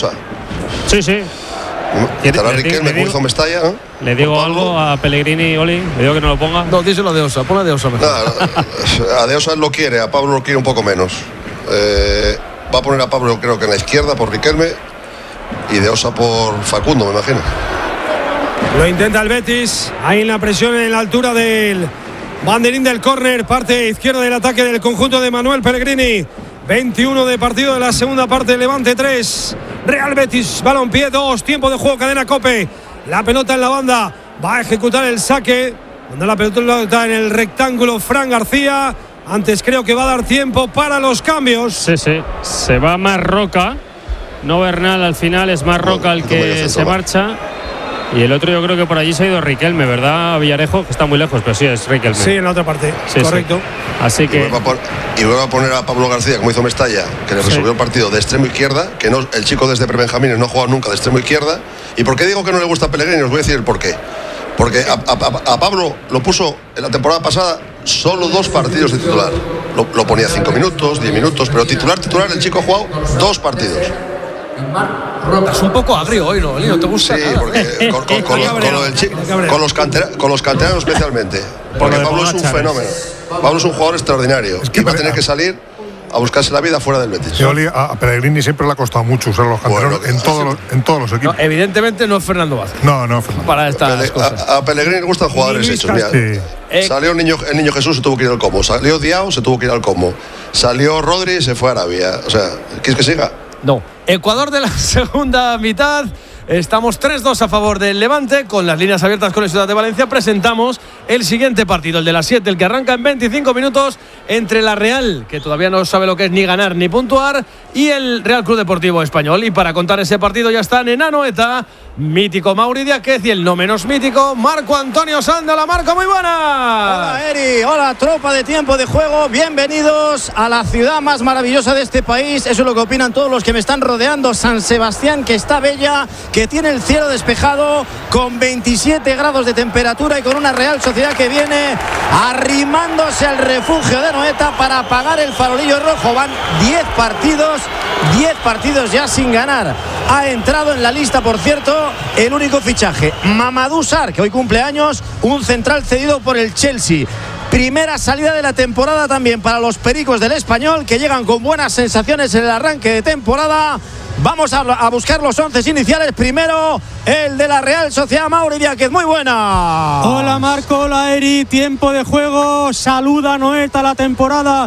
sea, sí. Estará Riquelme como hizo Mestalla, ¿no? Le digo algo a Pellegrini, Oli, le digo que no lo ponga. No, díselo de Osa, ponla de Osa mejor. A De Osa lo quiere, a Pablo lo quiere un poco menos. Va a poner a Pablo, creo que en la izquierda por Riquelme y De Osa por Facundo, me imagino. Lo intenta el Betis, ahí en la presión en la altura del banderín del córner, parte izquierda del ataque del conjunto de Manuel Pellegrini. 21 de partido de la segunda parte, Levante 3, Real Betis, Balompié 2, tiempo de juego, cadena COPE. La pelota en la banda, va a ejecutar el saque. Cuando la pelota en el rectángulo, Fran García. Antes creo que va a dar tiempo para los cambios. Sí, se va Marroca, no Bernal al final, es Marroca el que se marcha. Y el otro yo creo que por allí se ha ido Riquelme, ¿verdad? Villarejo, que está muy lejos, pero sí es Riquelme. Sí, en la otra parte, sí, correcto. Sí. Así que... Y luego va a poner a Pablo García, como hizo Mestalla, que le resolvió el partido de extremo izquierda, que no, el chico desde prebenjamines no ha jugado nunca de extremo izquierda. ¿Y por qué digo que no le gusta a Pellegrini? Os voy a decir el porqué. Porque a Pablo lo puso en la temporada pasada solo 2 partidos de titular. Lo ponía 5 minutos, 10 minutos, pero titular, el chico ha jugado 2 partidos. Es un poco agrio hoy, ¿no? ¿No te gusta? Sí, porque con los canteranos especialmente. Porque Pablo es un fenómeno. Pablo es un jugador extraordinario. Y va a tener que salir a buscarse la vida fuera del Betis. Sí, a Pellegrini siempre le ha costado mucho usar los canteranos en todos los equipos. No, evidentemente no es Fernando Vázquez. No, Fernando. Para estas cosas. A Pellegrini le gustan jugadores hechos. Mira, salió el niño Jesús, se tuvo que ir al Como. Salió Diao, se tuvo que ir al Como. Salió Rodri, se fue a Arabia. O sea, ¿quieres que siga? No. Ecuador de la segunda mitad. Estamos 3-2 a favor del Levante. Con las líneas abiertas con la Ciudad de Valencia presentamos el siguiente partido, el de las 7, el que arranca en 25 minutos entre la Real, que todavía no sabe lo que es ni ganar ni puntuar, y el Real Club Deportivo Español. Y para contar ese partido ya están en Anoeta, mítico Mauri Diáquez y el no menos mítico Marco Antonio Sandala. Marco, muy buena. Hola Eri, hola tropa de Tiempo de Juego, bienvenidos a la ciudad más maravillosa de este país. Eso es lo que opinan todos los que me están rodeando. San Sebastián, que está bella, que tiene el cielo despejado, con 27 grados de temperatura y con una Real Sociedad que viene arrimándose al refugio de Anoeta para apagar el farolillo rojo. Van 10 partidos ya sin ganar. Ha entrado en la lista, por cierto, el único fichaje, Mamadou Sarr, que hoy cumple años, un central cedido por el Chelsea. Primera salida de la temporada también para los Pericos del Español, que llegan con buenas sensaciones en el arranque de temporada. Vamos a buscar los 11 iniciales. Primero, el de la Real Sociedad, Mauri Diáquez. Muy buena. Hola Marco, hola Eri. Tiempo de juego. Saluda Anoeta la temporada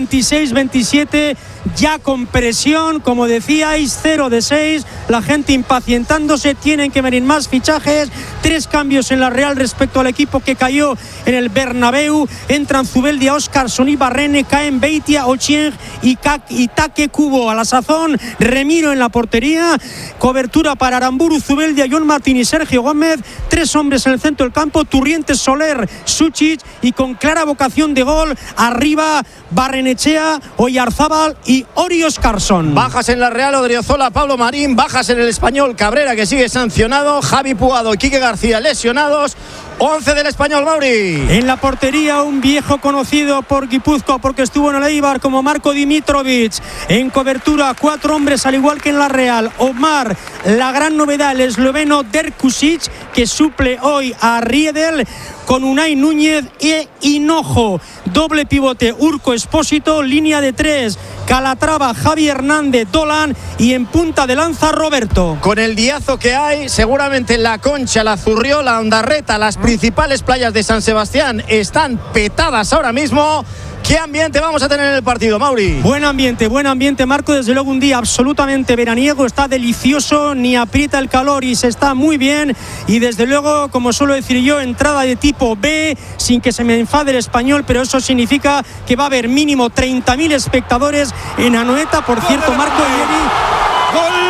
26-27. Ya con presión, como decíais, 0 de 6. La gente impacientándose. Tienen que venir más fichajes. 3 cambios en la Real respecto al equipo que cayó en el Bernabéu. Entran Zubeldia, Óscarson y Barrene. Caen Beitia, Ochieng y Take Kubo. A la sazón, Remiro en la portería. Cobertura para Aramburu, Zubeldia, John Martín y Sergio Gómez. 3 hombres en el centro del campo. Turrientes, Soler, Suchic. Y con clara vocación de gol, arriba Barrenechea, Oyarzábal y Ori Óscarson. Bajas en la Real, Odriozola, Pablo Marín. Bajas en el Español, Cabrera, que sigue sancionado. Javi Puado y Quique García lesionados. 11 del Español, Mauri. En la portería, un viejo conocido por Guipúzcoa porque estuvo en el Eibar, como Marco Dimitrovic. En cobertura, 4 hombres al igual que en la Real. Omar, la gran novedad, el esloveno Derkusic, que suple hoy a Riedel, con Unai Núñez e Hinojo. Doble pivote, Urco Espósito. Línea de 3, Calatrava, Javi Hernández, Dolan. Y en punta de lanza, Roberto. Con el diazo que hay, seguramente La Concha, La Zurriola, Ondarreta, las principales playas de San Sebastián están petadas ahora mismo. ¿Qué ambiente vamos a tener en el partido, Mauri? Buen ambiente, Marco. Desde luego un día absolutamente veraniego. Está delicioso, ni aprieta el calor y se está muy bien. Y desde luego, como suelo decir yo, entrada de tipo B, sin que se me enfade el español, pero eso significa que va a haber mínimo 30.000 espectadores en Anoeta. Por cierto, Marco y Eri. ¡Gol!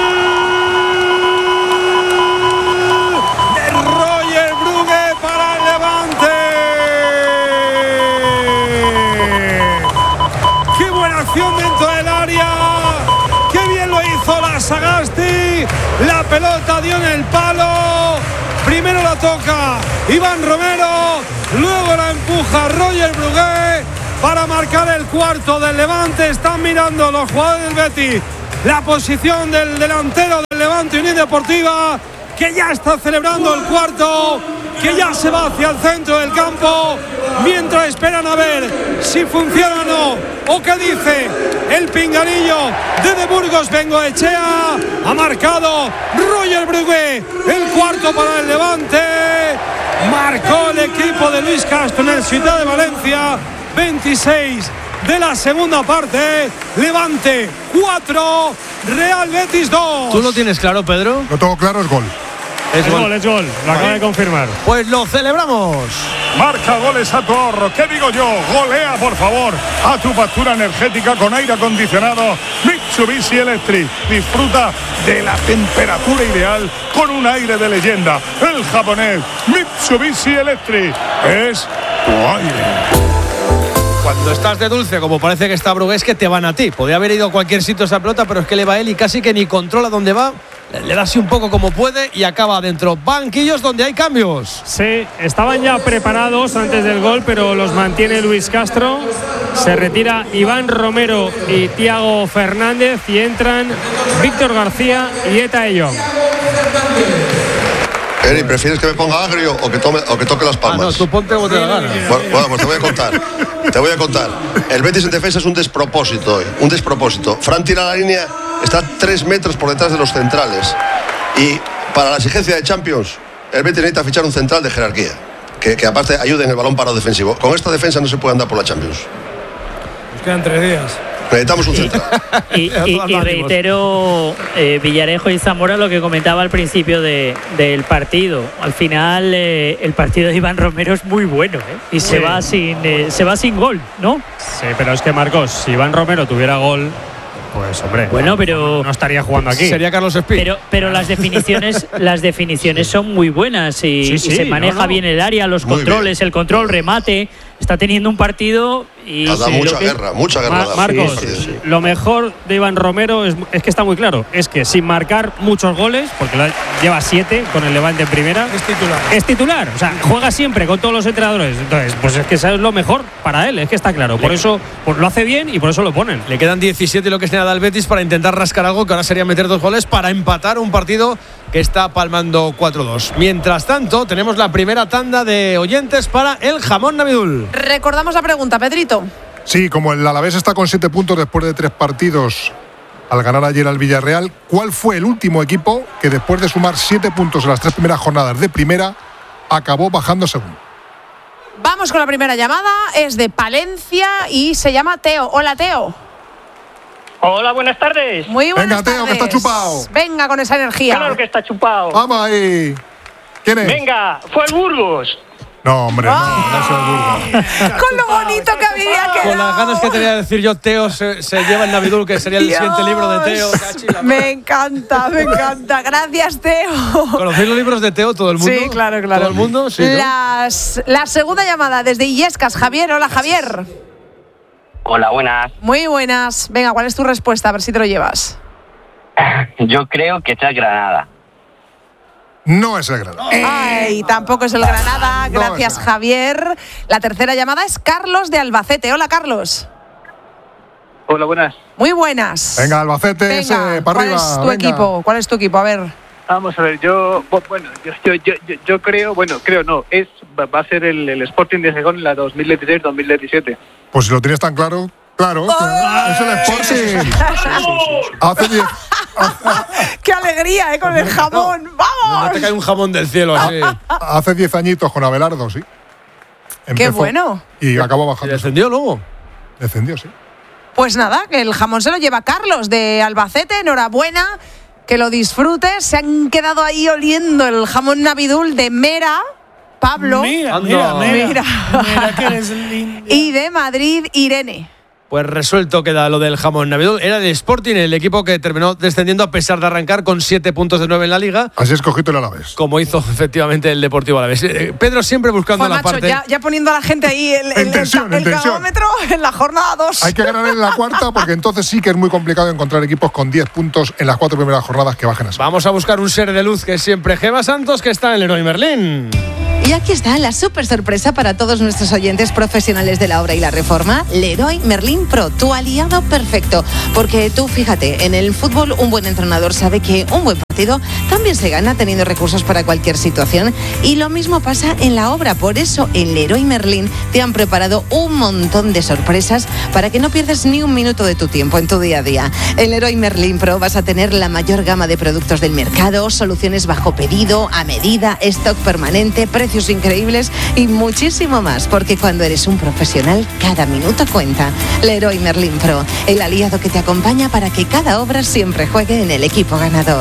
Dentro del área, qué bien lo hizo la Sagasti. La pelota dio en el palo. Primero la toca Iván Romero, luego la empuja Roger Brugué para marcar el cuarto del Levante. Están mirando los jugadores del Betis la posición del delantero Levante Unión Deportiva, que ya está celebrando el cuarto, que ya se va hacia el centro del campo, mientras esperan a ver si funciona o no, o qué dice el pinganillo de Burgos Bengoechea. Ha marcado Roger Brugué el cuarto para el Levante. Marcó el equipo de Luis Castro en el Ciudad de Valencia. 26 de la segunda parte. Levante 4, Real Betis 2. ¿Tú lo tienes claro, Pedro? Lo tengo claro, es gol. Es gol. Lo acaba de confirmar. Pues lo celebramos. Marca goles a tu ahorro. ¿Qué digo yo? Golea, por favor, a tu factura energética con aire acondicionado Mitsubishi Electric. Disfruta de la temperatura ideal con un aire de leyenda. El japonés Mitsubishi Electric es tu aire. Cuando estás de dulce, como parece que está Brugué, es que te van a ti. Podría haber ido a cualquier sitio esa pelota, pero es que le va él y casi que ni controla dónde va. Le da así un poco como puede y acaba adentro. Banquillos donde hay cambios. Sí, estaban ya preparados antes del gol, pero los mantiene Luis Castro. Se retira Iván Romero y Thiago Fernández y entran Víctor García y Eta Eyong. Eri, ¿prefieres que me ponga agrio o que toque las palmas? No, tú ponte como te la gana. Bueno, pues te voy a contar. El Betis en defensa es un despropósito hoy. Un despropósito. Fran tira la línea, está 3 metros por detrás de los centrales. Y para la exigencia de Champions, el Betis necesita fichar un central de jerarquía. Que aparte ayude en el balón parado defensivo. Con esta defensa no se puede andar por la Champions. Nos quedan 3 días. Necesitamos un central. Y reitero, Villarejo y Zamora, lo que comentaba al principio del partido. Al final, el partido de Iván Romero es muy bueno, y se va sin gol, ¿no? Sí, pero es que, Marcos, si Iván Romero tuviera gol, pues hombre, bueno, pero no estaría jugando aquí. Sería Carlos Espí. Pero las definiciones son muy buenas y se maneja bien el área, los controles, el control, remate. Está teniendo un partido y ha dado mucha guerra. Marcos, lo mejor de Iván Romero es que está muy claro, es que sin marcar muchos goles, porque lleva 7 con el Levante en primera, es titular, o sea, juega siempre con todos los entrenadores. Entonces, pues es que eso es lo mejor para él, es que está claro. Por eso pues lo hace bien y por eso lo ponen. Le quedan 17 y lo que se da al Betis para intentar rascar algo, que ahora sería meter 2 goles para empatar un partido que está palmando 4-2. Mientras tanto, tenemos la primera tanda de oyentes para el jamón Nabidul. Recordamos la pregunta, Pedrito. Sí, como el Alavés está con 7 puntos después de 3 partidos al ganar ayer al Villarreal, ¿cuál fue el último equipo que después de sumar 7 puntos en las 3 primeras jornadas de primera acabó bajando segundo? Vamos con la primera llamada, es de Palencia y se llama Teo. Hola, Teo. Hola, buenas tardes. Muy buenas tardes. Venga, Teo, que está chupado. Venga con esa energía. Claro que está chupado. Vamos ahí. ¿Quién es? Venga, fue el Burgos. No, hombre, no es el Burgos. Con lo bonito que había quedado. Con las ganas que tenía de decir yo, Teo se lleva el Nabidul, que sería el siguiente libro de Teo. Me encanta. Gracias, Teo. ¿Conocéis los libros de Teo, todo el mundo? Sí, claro. ¿Todo el mundo? Sí, ¿no? La segunda llamada desde Illescas. Javier, hola, Javier. Hola, buenas. Muy buenas. Venga, ¿cuál es tu respuesta? A ver si te lo llevas. Yo creo que es el Granada. No es el Granada. Ay, tampoco es el Granada. Gracias, Javier. La tercera llamada es Carlos de Albacete. Hola, Carlos. Hola, buenas. Muy buenas. Venga, Albacete, Venga, ese, para arriba. ¿Cuál es tu equipo? A ver. Vamos a ver, yo creo, va a ser el Sporting de Gijón en la 2016-2017. Pues si lo tienes tan claro, es el Sporting. Hace 10. ¡Qué alegría, con el jamón! ¡Vamos! No te cae un jamón del cielo así. Hace 10 añitos con Abelardo, sí. ¡Qué bueno! Y acabó bajando. ¿Descendió luego? Descendió, sí. Pues nada, que el jamón se lo lleva Carlos de Albacete. Enhorabuena, que lo disfrutes. Se han quedado ahí oliendo el jamón Nabidul de Mera, Pablo. Mira, que eres lindo. Y de Madrid, Irene. Pues resuelto queda lo del jamón Nabidul. Era el Sporting, el equipo que terminó descendiendo a pesar de arrancar con 7 puntos de 9 en la Liga. Así es, cogito el Alavés. Como hizo efectivamente el Deportivo Alavés. Pedro siempre buscando Juan la Macho, parte. ya poniendo a la gente ahí el cronómetro en la jornada 2. Hay que ganar en la cuarta porque entonces sí que es muy complicado encontrar equipos con 10 puntos en las 4 primeras jornadas que bajen así. Vamos a buscar un ser de luz que es siempre Gema Santos, que está en el Leroy Merlín. Y aquí está la súper sorpresa para todos nuestros oyentes profesionales de la obra y la reforma. Leroy Merlin Pro, tu aliado perfecto. Porque tú, fíjate, en el fútbol un buen entrenador sabe que un buen partido también se gana teniendo recursos para cualquier situación. Y lo mismo pasa en la obra. Por eso en Leroy Merlin te han preparado un montón de sorpresas para que no pierdas ni un minuto de tu tiempo en tu día a día. En Leroy Merlin Pro vas a tener la mayor gama de productos del mercado, soluciones bajo pedido, a medida, stock permanente, precios increíbles y muchísimo más, porque cuando eres un profesional, cada minuto cuenta. Leroy Merlin Pro, el aliado que te acompaña para que cada obra siempre juegue en el equipo ganador.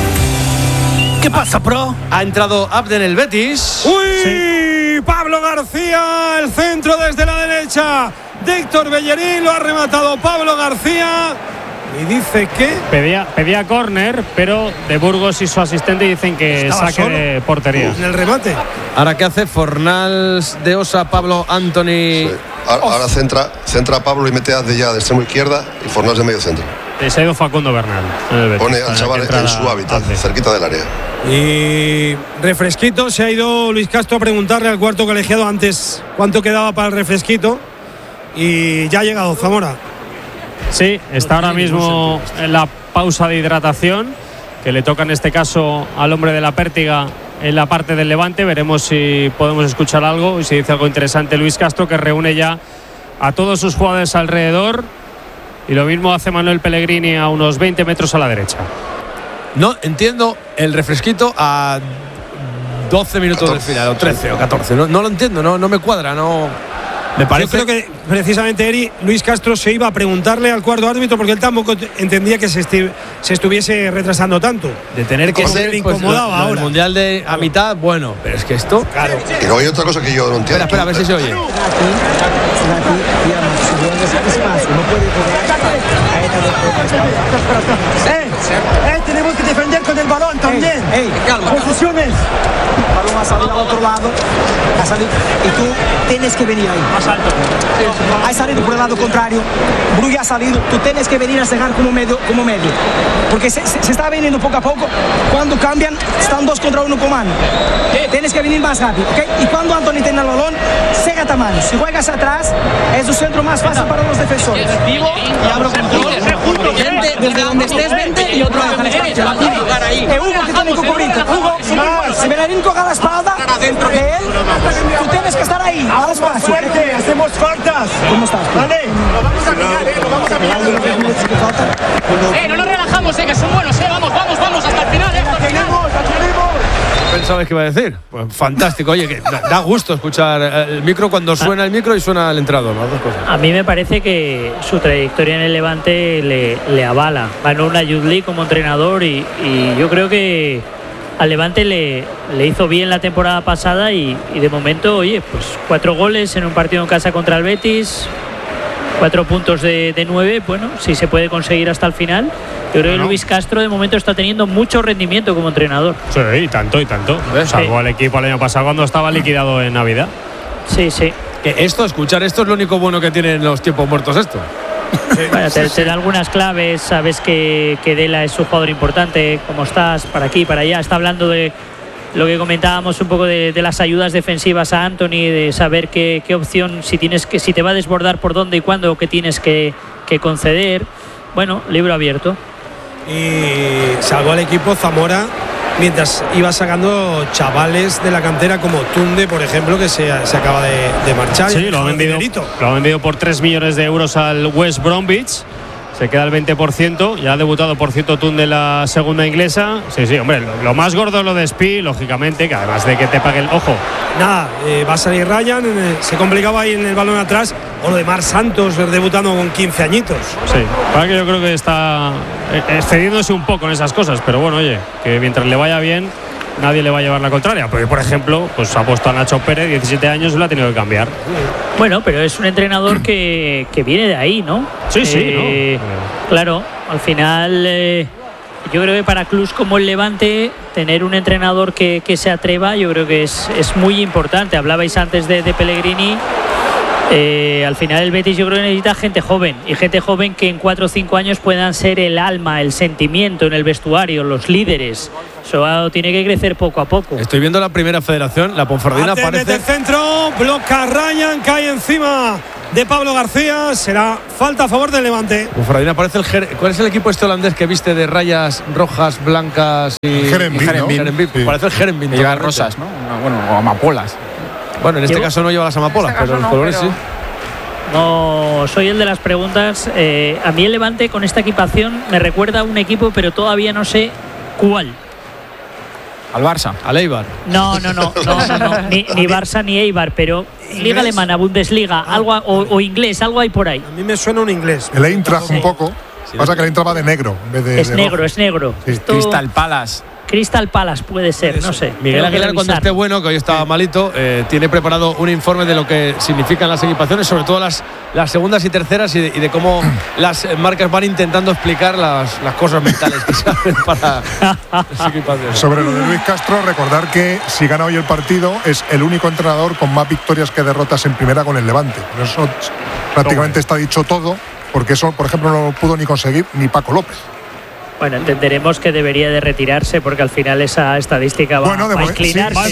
¿Qué pasa, Pro? Ha entrado Abden el Betis. ¡Uy! Sí. Pablo García, el centro desde la derecha de Héctor Bellerín, lo ha rematado Pablo García. Y dice que pedía córner, pero de Burgos y su asistente dicen que saque solo de portería. En el remate. Ahora, ¿qué hace Fornals de Osa, Pablo, Anthony? Sí. Ahora centra Pablo y mete a de extremo izquierda y Fornals de medio centro. Se ha ido Facundo Bernal. Pone al chaval en su hábitat, cerquita del área. Y refresquito, se ha ido Luis Castro a preguntarle al cuarto colegiado antes cuánto quedaba para el refresquito. Y ya ha llegado Zamora. Sí, está ahora mismo en la pausa de hidratación, que le toca en este caso al hombre de la Pértiga en la parte del Levante. Veremos si podemos escuchar algo y si dice algo interesante Luis Castro, que reúne ya a todos sus jugadores alrededor. Y lo mismo hace Manuel Pellegrini a unos 20 metros a la derecha. No entiendo el refresquito a 12 minutos del final, o 13 o 14. No lo entiendo, no me cuadra, no. Me parece. Yo creo que precisamente Eri, Luis Castro se iba a preguntarle al cuarto árbitro porque él tampoco entendía que se estuviese retrasando tanto. De tener que ser incomodado ahora. El mundial de a mitad, bueno, pero es que esto. Claro. Y luego hay otra cosa que yo no entiendo. Espera, a ver si se oye. Tenemos que defender con el balón también. Calma. Posiciones. El balón ha salido al otro lado. Ha salido. Y tú tienes que venir ahí. Más alto. Ha salido por el lado contrario. Brugge ha salido. Tú tienes que venir a cegar como medio. Porque se está viniendo poco a poco. Cuando cambian, están 2 contra 1 con mano. Tienes que venir más rápido. ¿Okay? Y cuando Anthony tiene el balón, cégate a mano. Si juegas atrás, es el centro más fácil para los defensores. Y abro control. Vente desde donde estés, vente y otro baja el espacio. Hugo que tiene que cubrirte. Hugo, si Bellerín coja la espalda de él, tú tienes que estar ahí, al espacio. Fuerte, hacemos faltas. ¿Cómo estás? Vale. Lo vamos a mirar, lo vamos a mirar. No nos relajamos, que son buenos, vamos, hasta el final, hasta el final. ¿Pensabais que iba a decir? Pues fantástico. Oye, que da gusto escuchar el micro cuando suena el micro y suena el entrenador, las dos cosas. A mí me parece que su trayectoria en el Levante le avala. Ganó una Youth League como entrenador y yo creo que al Levante le hizo bien la temporada pasada y de momento, oye, pues 4 goles en un partido en casa contra el Betis, 4 puntos de 9, bueno, si se puede conseguir hasta el final. Yo creo que Luis Castro de momento está teniendo mucho rendimiento como entrenador. Sí, y tanto. Salvo al equipo el año pasado cuando estaba liquidado en Navidad. Sí. Que escuchar esto es lo único bueno que tienen los tiempos muertos esto. Bueno, te da algunas claves, sabes que Dela es un jugador importante, como estás, para aquí, para allá. Está hablando de lo que comentábamos un poco de las ayudas defensivas a Anthony, de saber qué opción, si te va a desbordar por dónde y cuándo, que tienes que conceder. Bueno, libro abierto. Y salvó al equipo Zamora mientras iba sacando chavales de la cantera como Tunde, por ejemplo, que se acaba de marchar. Sí, lo ha vendido por 3 millones de euros al West Bromwich. Se queda el 20%. Ya ha debutado, por cierto, Tunde en la segunda inglesa. Sí, hombre, lo más gordo es lo de Spi, lógicamente, que además de que te pague el ojo. Nada, va a salir Ryan, se complicaba ahí en el balón atrás. O lo de Mar Santos debutando con 15 añitos. Sí, para que yo creo que está excediéndose un poco en esas cosas, pero bueno, oye, que mientras le vaya bien, nadie le va a llevar la contraria. Porque, por ejemplo, pues ha puesto a Nacho Pérez, 17 años, y lo ha tenido que cambiar. Bueno, pero es un entrenador que viene de ahí, ¿no? Sí, Claro, al final yo creo que para clubs como el Levante tener un entrenador que se atreva, yo creo que es muy importante. Hablabais antes de Pellegrini. Al final el Betis yo creo que necesita gente joven, y gente joven que en 4 o 5 años puedan ser el alma, el sentimiento en el vestuario, los líderes. Eso tiene que crecer poco a poco. Estoy viendo la primera federación, la Ponferradina parece el centro, bloca Ryan, cae encima de Pablo García, será falta a favor del Levante. Ponferradina parece ¿cuál es el equipo este holandés que viste de rayas rojas, blancas y Herenveen? Sí. Parece el Herenveen. Lleva rosas, ¿no? Bueno, o amapolas. Bueno, en este caso no lleva las amapolas, pero los colores sí. No, soy el de las preguntas. A mí el Levante con esta equipación me recuerda a un equipo, pero todavía no sé cuál. Al Barça. Al Eibar. No. Ni Barça ni Eibar, pero ¿inglés? Liga alemana, Bundesliga, algo o inglés, algo hay por ahí. A mí me suena un inglés. El Eintracht un poco. Pasa que el Eintracht va de negro en vez de es negro. Sí. Crystal Palace. Crystal Palace puede ser, no sé. Miguel Aguilar, cuando esté bueno, que hoy estaba malito, tiene preparado un informe de lo que significan las equipaciones, sobre todo las segundas y terceras, y de cómo las marcas van intentando explicar las cosas mentales que se hacen para las equipaciones. Sobre lo de Luis Castro, recordar que si gana hoy el partido es el único entrenador con más victorias que derrotas en primera con el Levante. Eso prácticamente está dicho todo, porque eso, por ejemplo, no lo pudo ni conseguir ni Paco López. Bueno, entenderemos que debería de retirarse, porque al final esa estadística va a inclinarse,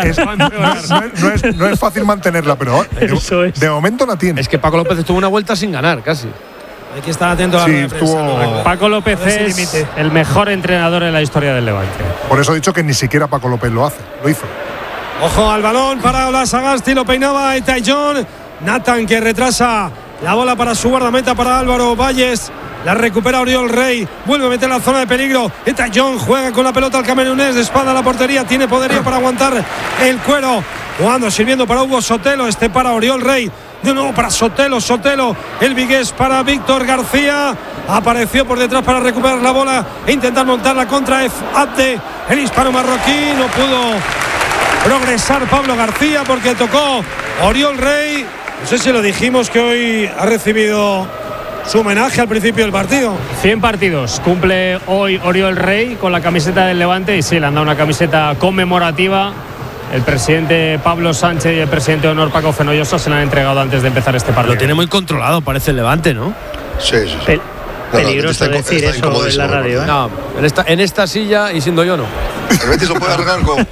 no es fácil mantenerla, pero de momento la tiene. Es que Paco López estuvo una vuelta sin ganar, casi. Hay que estar atento a la prensa. Paco López es el mejor entrenador en la historia del Levante. Por eso he dicho que ni siquiera Paco López lo hizo. Ojo al balón para Blas Sagasti, lo peinaba Etaillón. Nathan, que retrasa la bola para su guardameta, para Álvaro Valles. La recupera Oriol Rey, vuelve a meter la zona de peligro. Etaillón juega con la pelota al camerunés, de espalda a la portería, tiene poderío para aguantar el cuero. Jugando, sirviendo para Hugo Sotelo, para Oriol Rey. De nuevo para Sotelo, el vigués para Víctor García. Apareció por detrás para recuperar la bola e intentar montarla contra Abde, el hispano marroquí. No pudo progresar Pablo García porque tocó Oriol Rey. No sé si lo dijimos, que hoy ha recibido su homenaje al principio del partido. 100 partidos cumple hoy Oriol Rey con la camiseta del Levante, y sí, le han dado una camiseta conmemorativa. El presidente Pablo Sánchez y el presidente de honor Paco Fenollosa se la han entregado antes de empezar este partido. Lo tiene muy controlado, parece el Levante, ¿no? Sí. Peligroso decir eso en la radio. No, en esta silla, y siendo yo no. El Betis lo puede arreglar con...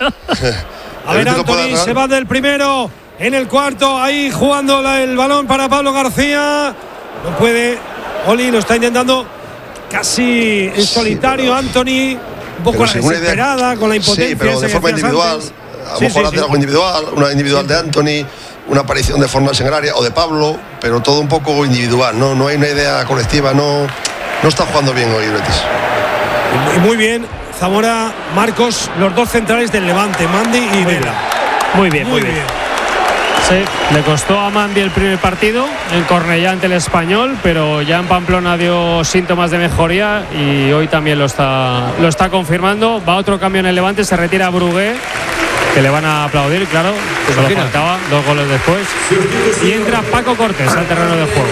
A ver, Antoni se va del primero en el cuarto, ahí jugando el balón para Pablo García. No puede, Oli lo está intentando casi en solitario. Antoni, un poco a la desesperada, con la impotencia. Sí, pero de forma individual. A lo mejor hacer algo individual, una individual de Antoni, una aparición de forma en el área, o de Pablo, pero todo un poco individual. No hay una idea colectiva, no está jugando bien hoy Betis. Y muy bien, Zamora, Marcos, los dos centrales del Levante, Mandi y Vela. Muy bien. Sí, le costó a Mandi el primer partido en Cornellá ante el Español, pero ya en Pamplona dio síntomas de mejoría y hoy también lo está confirmando. Va otro cambio en el Levante, se retira Brugué, que le van a aplaudir, claro, solo faltaba 2 goles después, y entra Paco Cortés al terreno de juego.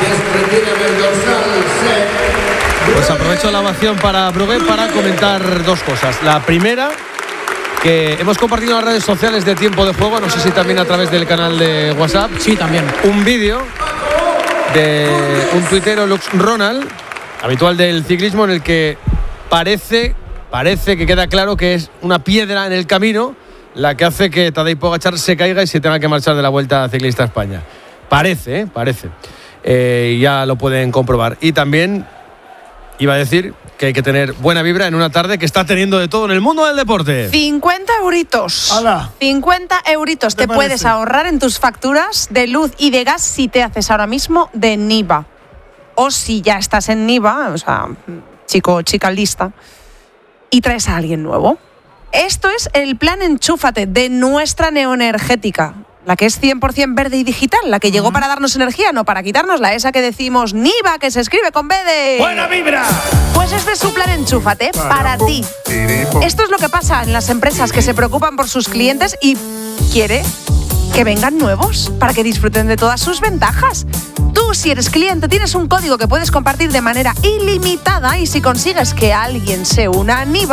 Pues aprovecho la ovación para Brugué para comentar 2 cosas. La primera, que hemos compartido en las redes sociales de Tiempo de Juego, no sé si también a través del canal de WhatsApp. Sí, también. Un vídeo de un tuitero, Lux Ronald, habitual del ciclismo, en el que parece que queda claro que es una piedra en el camino la que hace que Tadej Pogačar se caiga y se tenga que marchar de la Vuelta Ciclista a España. Parece. Ya lo pueden comprobar. Y también iba a decir que hay que tener buena vibra en una tarde que está teniendo de todo en el mundo del deporte. 50 euritos. ¡Hala! 50 euritos te puedes ahorrar en tus facturas de luz y de gas si te haces ahora mismo de Niva. O si ya estás en Niva, o sea, chico o chica lista, y traes a alguien nuevo. Esto es el plan Enchúfate de nuestra Neoenergética, la que es 100% verde y digital, la que llegó para darnos energía, no para quitárnosla, esa que decimos Niva, que se escribe con B de... ¡Buena vibra! Pues este es su plan Enchúfate para ti. Esto es lo que pasa en las empresas que se preocupan por sus clientes y quiere que vengan nuevos para que disfruten de todas sus ventajas. Tú, si eres cliente, tienes un código que puedes compartir de manera ilimitada, y si consigues que alguien se una a Niva,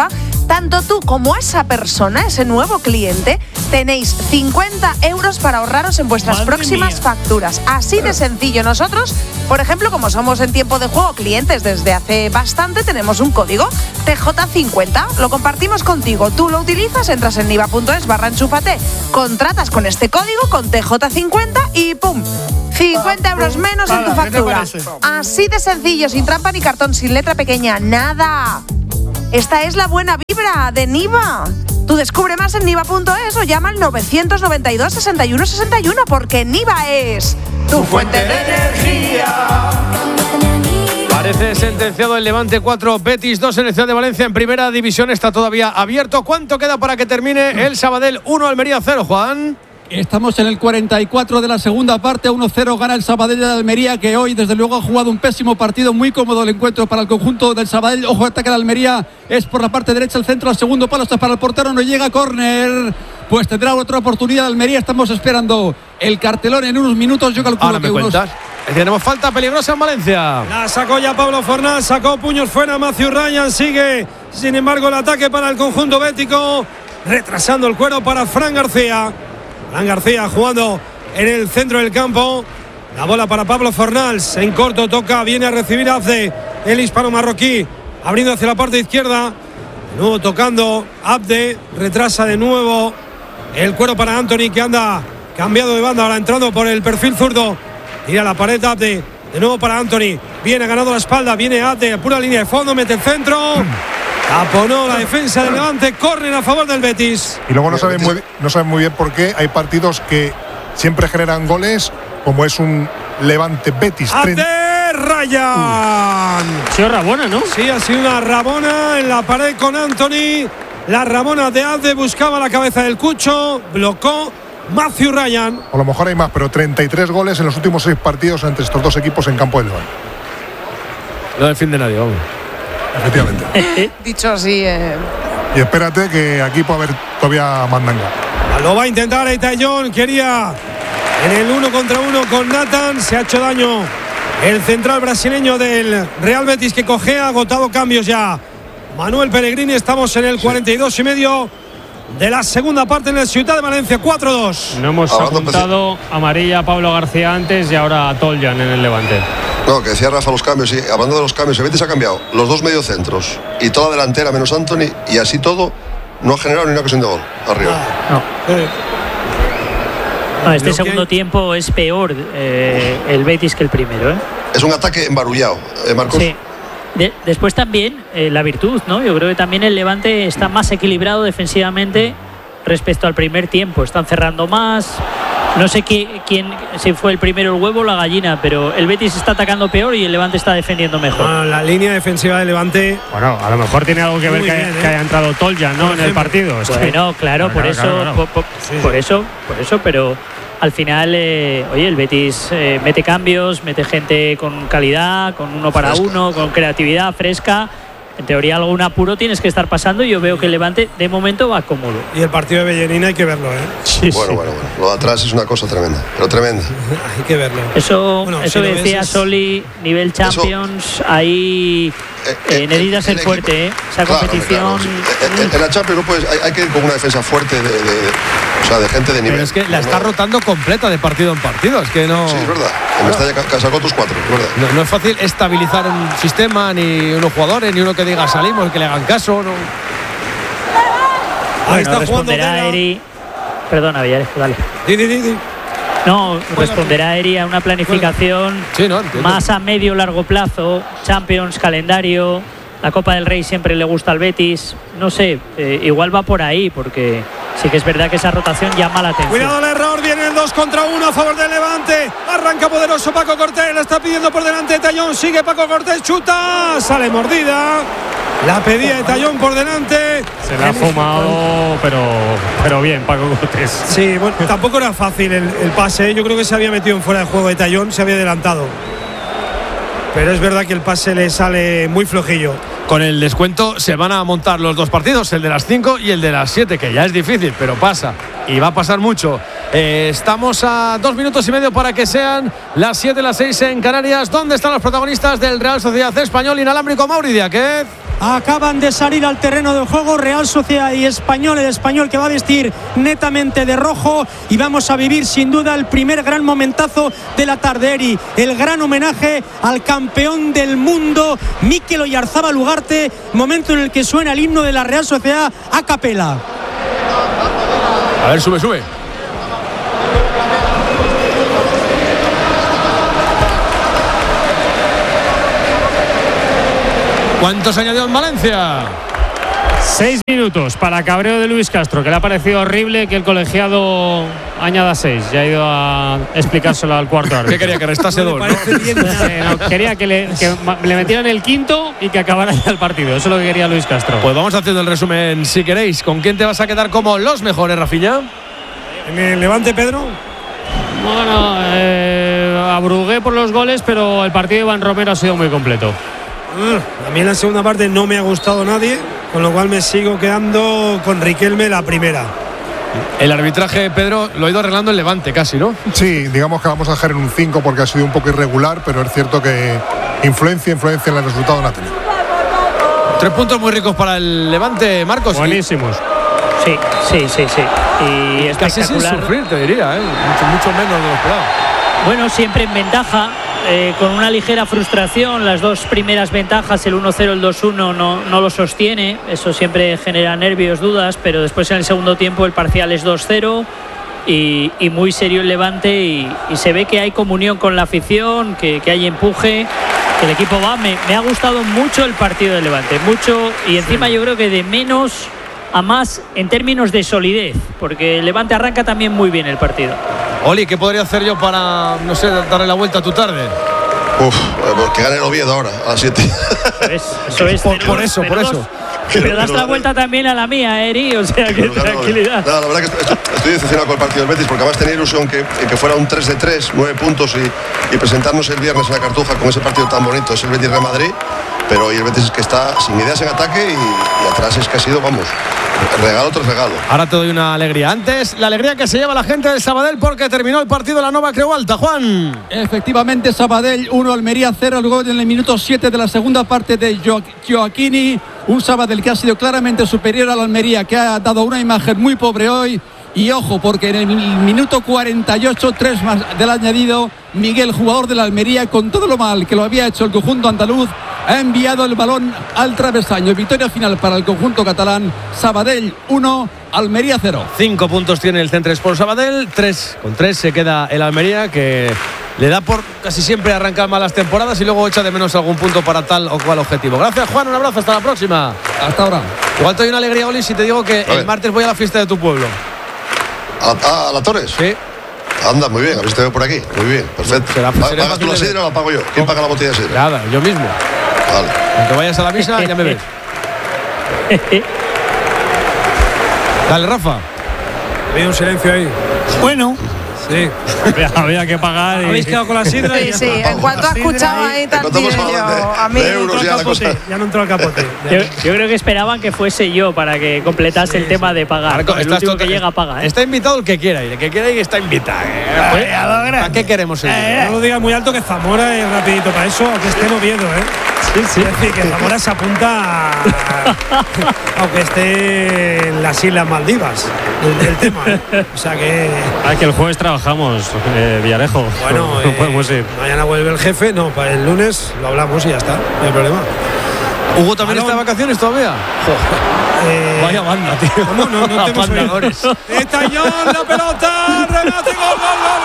tanto tú como esa persona, ese nuevo cliente, tenéis 50 euros para ahorraros en vuestras próximas facturas. Así de sencillo. Nosotros, por ejemplo, como somos en tiempo de juego clientes desde hace bastante, tenemos un código TJ50. Lo compartimos contigo. Tú lo utilizas, entras en niva.es/enchúfate, contratas con este código, con TJ50 y ¡pum! 50 euros menos en tu factura. Así de sencillo, sin trampa ni cartón, sin letra pequeña, nada. Esta es la buena vibra de Niva. Tú descubre más en niva.es o llama al 992 61 61 porque Niva es tu fuente de energía. Parece sentenciado el Levante 4, Betis 2 en el Ciudad de Valencia en primera división. Está todavía abierto. ¿Cuánto queda para que termine el Sabadell 1, Almería 0, Juan? Estamos en el 44 de la segunda parte, 1-0 gana el Sabadell de Almería, que hoy desde luego ha jugado un pésimo partido, muy cómodo el encuentro para el conjunto del Sabadell. Ojo, ataque de Almería, es por la parte derecha, el centro al segundo palo, está para el portero, no llega, córner, pues tendrá otra oportunidad Almería. Estamos esperando el cartelón en unos minutos, yo calculo ahora que cuentas. Tenemos falta peligrosa en Valencia. La sacó ya Pablo Fornal, sacó puños fuera Matthew Ryan, sigue sin embargo el ataque para el conjunto bético, retrasando el cuero para Fran García. Fran García jugando en el centro del campo. La bola para Pablo Fornals. En corto toca, viene a recibir Abde, el hispano marroquí, abriendo hacia la parte izquierda. De nuevo tocando Abde, retrasa de nuevo el cuero para Anthony, que anda cambiado de banda, ahora entrando por el perfil zurdo. Tira la pared Abde, de nuevo para Anthony. Viene ganando la espalda, viene Abde, pura línea de fondo, mete el centro. Taponó la defensa del Levante, córner a favor del Betis. Y luego no saben muy bien por qué hay partidos que siempre generan goles, como es un Levante Betis. ¡Ade Ryan! Ha sido Rabona, ¿no? Sí, ha sido una Rabona en la pared con Anthony. La Rabona de Ade buscaba la cabeza del Cucho, blocó Matthew Ryan. A lo mejor hay más, pero 33 goles en los últimos 6 partidos entre estos dos equipos en campo del Levante. No defiende nadie, vamos. Efectivamente. Dicho así. Y espérate que aquí puede haber todavía mandanga. Lo va a intentar Eitayón, quería en el 1 contra 1 con Nathan, se ha hecho daño el central brasileño del Real Betis, que cojea, agotado cambios ya Manuel Pellegrini. Estamos en el 42 y medio de la segunda parte en el Ciudad de Valencia, 4-2. No hemos apuntado amarilla a Pablo García antes y ahora a Toljan en el Levante. No, que decía Rafa los cambios, sí, hablando de los cambios, el Betis ha cambiado los dos mediocentros y toda delantera menos Anthony, y así todo no ha generado ni una ocasión de gol arriba. No, este segundo tiempo es peor el Betis que el primero, ¿eh? Es un ataque embarullado, Marcos. Sí. Después también la virtud, ¿no? Yo creo que también el Levante está más equilibrado defensivamente respecto al primer tiempo. Están cerrando más. No sé quién si fue el primero, el huevo o la gallina, pero el Betis está atacando peor y el Levante está defendiendo mejor. La línea defensiva del Levante. Bueno, a lo mejor tiene algo que ver que haya entrado Toljan, ¿no? En el partido. Bueno, claro, por eso, pero al final, oye, el Betis mete cambios, mete gente con calidad, con uno para uno, con creatividad fresca. En teoría algún apuro tienes que estar pasando y yo veo que el Levante de momento va cómodo. Y el partido de Bellerín hay que verlo, ¿eh? Sí, bueno. Lo de atrás es una cosa tremenda, pero tremenda. Hay que verlo. Eso decía Soli, nivel Champions, ahí necesitas ser fuerte, esa competición. En la Champions no puedes, hay que ir con una defensa fuerte de gente de nivel. Pero es que la está rotando completa de partido en partido, es que no. Sí, es verdad. En Mestalla sacó tus 4, es verdad. No es fácil estabilizar un sistema, ni unos jugadores, ni uno que diga salimos, que le hagan caso, ¿no? Ahí está responderá Eri. Perdona, Villarejo, dale. No, responderá Eri a una planificación más a medio largo plazo, Champions, calendario. La Copa del Rey siempre le gusta al Betis. No sé, igual va por ahí, porque sí que es verdad que esa rotación llama la atención. Cuidado el error, viene el 2 contra 1 a favor del Levante. Arranca poderoso Paco Cortés, la está pidiendo por delante Tallón, sigue Paco Cortés, chuta, sale mordida. La pedía de Tallón por delante. Se la ha fumado, pero bien, Paco Cortés. Sí, bueno, tampoco era fácil el pase. Yo creo que se había metido en fuera de juego de Tallón, se había adelantado. Pero es verdad que el pase le sale muy flojillo. Con el descuento se van a montar los dos partidos, el de las 5 y el de las 7, que ya es difícil, pero pasa. Y va a pasar mucho. Estamos a 2 minutos y medio para que sean las 7, las 6 en Canarias. ¿Dónde están los protagonistas del Real Sociedad Español Inalámbrico? Mauri Díaz. acaban de salir al terreno de juego. Real Sociedad y Español, el Español que va a vestir netamente de rojo, y vamos a vivir sin duda el primer gran momentazo de la tarde, Eri, el gran homenaje al campeón del mundo Mikel Oyarzábal Ugarte, momento en el que suena el himno de la Real Sociedad a capela. A ver, sube. ¿Cuántos añadió en Valencia? 6 minutos para cabreo de Luis Castro, que le ha parecido horrible que el colegiado añada 6. Ya ha ido a explicárselo al cuarto árbitro. ¿Qué quería? Que restase 2, ¿no? Quería que le metieran el quinto y que acabara ya el partido. Eso es lo que quería Luis Castro. Pues vamos haciendo el resumen si queréis. ¿Con quién te vas a quedar como los mejores, Rafinha? ¿En el Levante, Pedro? Bueno, abrugué por los goles, pero el partido de Iván Romero ha sido muy completo. A mí en la segunda parte no me ha gustado nadie, con lo cual me sigo quedando con Riquelme la primera. El arbitraje, Pedro, lo ha ido arreglando el Levante casi, ¿no? Sí, digamos que vamos a dejar en un 5 porque ha sido un poco irregular, pero es cierto que influencia en el resultado no ha tenido. 3 puntos muy ricos para el Levante, Marcos. Buenísimos. Sí. Y casi sin sufrir, te diría, mucho menos de lo esperado. Bueno, siempre en ventaja. Con una ligera frustración, las dos primeras ventajas, el 1-0, el 2-1, no lo sostiene. Eso siempre genera nervios, dudas, pero después en el segundo tiempo el parcial es 2-0 y muy serio el Levante y se ve que hay comunión con la afición, que hay empuje, que el equipo va. Me ha gustado mucho el partido del Levante, mucho, y encima yo creo que de menos a más en términos de solidez, porque el Levante arranca también muy bien el partido. Oli, ¿qué podría hacer yo para, no sé, darle la vuelta a tu tarde? Que gane el Oviedo ahora, a las 7. Eso es. Por eso. Pero das la vuelta también a la mía, Eri, o sea, que tranquilidad. No, la verdad que estoy decepcionado con el partido del Betis, porque además tenía ilusión que fuera un 3-3, 9 puntos y presentarnos el viernes en la Cartuja con ese partido tan bonito, es el Betis-Real Madrid. Pero hoy el Betis es que está sin ideas en ataque y atrás es que ha sido, regalo tras regalo. Ahora te doy una alegría. Antes, la alegría que se lleva la gente del Sabadell porque terminó el partido de la Nova Creu Alta, Juan. Efectivamente, Sabadell 1, Almería 0, luego en el minuto 7 de la segunda parte de Gioacchini. Un Sabadell que ha sido claramente superior a la Almería, que ha dado una imagen muy pobre hoy. Y ojo, porque en el minuto 48, 3 más del añadido, Miguel, jugador de la Almería, con todo lo mal que lo había hecho el conjunto andaluz, ha enviado el balón al travesaño. Victoria final para el conjunto catalán. Sabadell 1, Almería 0. 5 puntos tiene el Centre Sport Sabadell, 3 con 3 se queda el Almería, que le da por casi siempre arrancar malas temporadas y luego echa de menos algún punto para tal o cual objetivo. Gracias, Juan, un abrazo, hasta la próxima. Hasta ahora. Igual te doy una alegría, Oli, si te digo que el martes voy a la fiesta de tu pueblo. ¿A la Torres? Sí. Anda, muy bien, a ver si te veo por aquí. Muy bien, perfecto. ¿Pagas tú la sidra o la pago yo? ¿Quién paga la botella de sidra? Nada, yo mismo. Vale. Aunque vayas a la misa, ya me ves. Dale, Rafa. Había un silencio ahí. Bueno. Sí. Había que pagar. Habéis quedado con la sidra. Sí. En cuanto has escuchado ahí también a mí. Ya no entró al capote. Yo creo que esperaban que fuese yo para que completase el tema de pagar. Marco, el último que llega paga. Está invitado el que quiera ir. El que quiera ir está invitado. ¿Para qué queremos ir? No lo digas muy alto, que Zamora es rapidito para eso, aunque esté en Oviedo, Sí. Es decir, que Zamora se apunta aunque esté en las Islas Maldivas el tema, O sea que el jueves trabajamos, Villarejo. Bueno, no podemos ir. Mañana vuelve el jefe, para el lunes lo hablamos y ya está, no hay problema. ¿Hugo también está de vacaciones todavía? Vaya banda, tío. No tenemos. Está John, la pelota, remate, gol.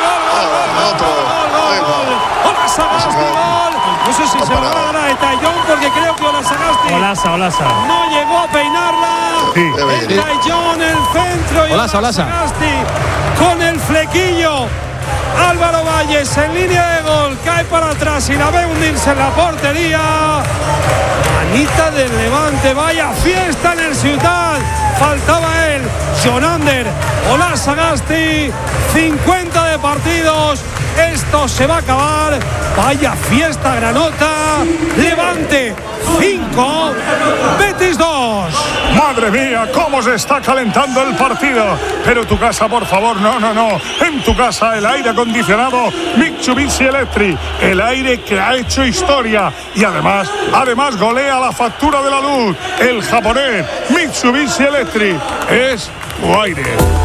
Hola, Sagasti, gol. No sé si se lo va a ganar Está John porque creo que Hola Sagasti. Olasa. No llegó a peinarla. Está John, el centro. Y Olasa. Sagasti con el flequillo. Álvaro Valles en línea de gol, cae para atrás y la ve hundirse en la portería. Manita del Levante, vaya fiesta en el Ciutat. Faltaba él, Jonander, Hola Sagasti, 50 de partidos. Esto se va a acabar. Vaya fiesta granota. Levante 5, Betis 2. Madre mía, cómo se está calentando el partido. Pero tu casa, por favor, no. En tu casa el aire acondicionado Mitsubishi Electric, el aire que ha hecho historia y además golea la factura de la luz. El japonés Mitsubishi Electric es tu aire.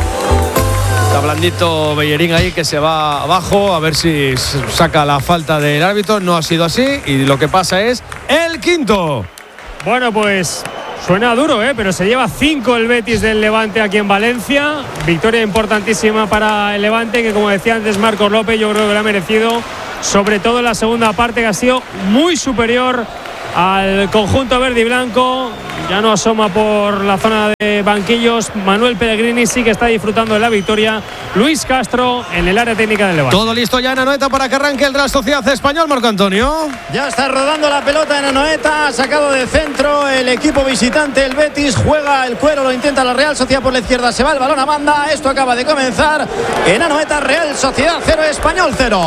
Está blandito Bellerín ahí, que se va abajo a ver si saca la falta del árbitro. No ha sido así y lo que pasa es el quinto. Bueno, pues suena duro, pero se lleva 5 el Betis del Levante aquí en Valencia. Victoria importantísima para el Levante, que como decía antes Marcos López, yo creo que lo ha merecido, sobre todo en la segunda parte, que ha sido muy superior al conjunto verde y blanco. Ya no asoma por la zona de banquillos Manuel Pellegrini, sí que está disfrutando de la victoria. Luis Castro en el área técnica del Levante. Todo listo ya en Anoeta para que arranque el Real Sociedad Español, Marco Antonio. Ya está rodando la pelota en Anoeta, ha sacado de centro el equipo visitante, el Betis, juega el cuero, lo intenta la Real Sociedad por la izquierda, se va el balón a banda, esto acaba de comenzar en Anoeta. Real Sociedad 0, Español 0.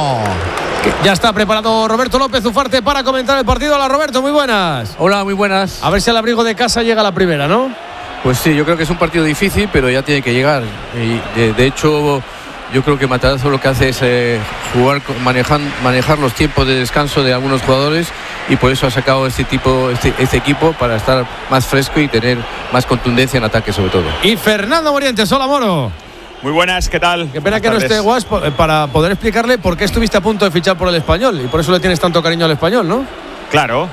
Ya está preparado Roberto López Ufarte para comentar el partido. Hola Roberto, muy buenas. Hola, muy buenas. A ver si al abrigo de casa llega la primera, ¿no? Pues sí, yo creo que es un partido difícil, pero ya tiene que llegar. Y de hecho, yo creo que Matarazzo lo que hace es manejar los tiempos de descanso de algunos jugadores, y por eso ha sacado este equipo para estar más fresco y tener más contundencia en ataque sobre todo. Y Fernando Morientes, hola Moro. Muy buenas, ¿qué tal? Qué pena que no esté Guas para poder explicarle por qué estuviste a punto de fichar por el Español, y por eso le tienes tanto cariño al Español, ¿no? Claro,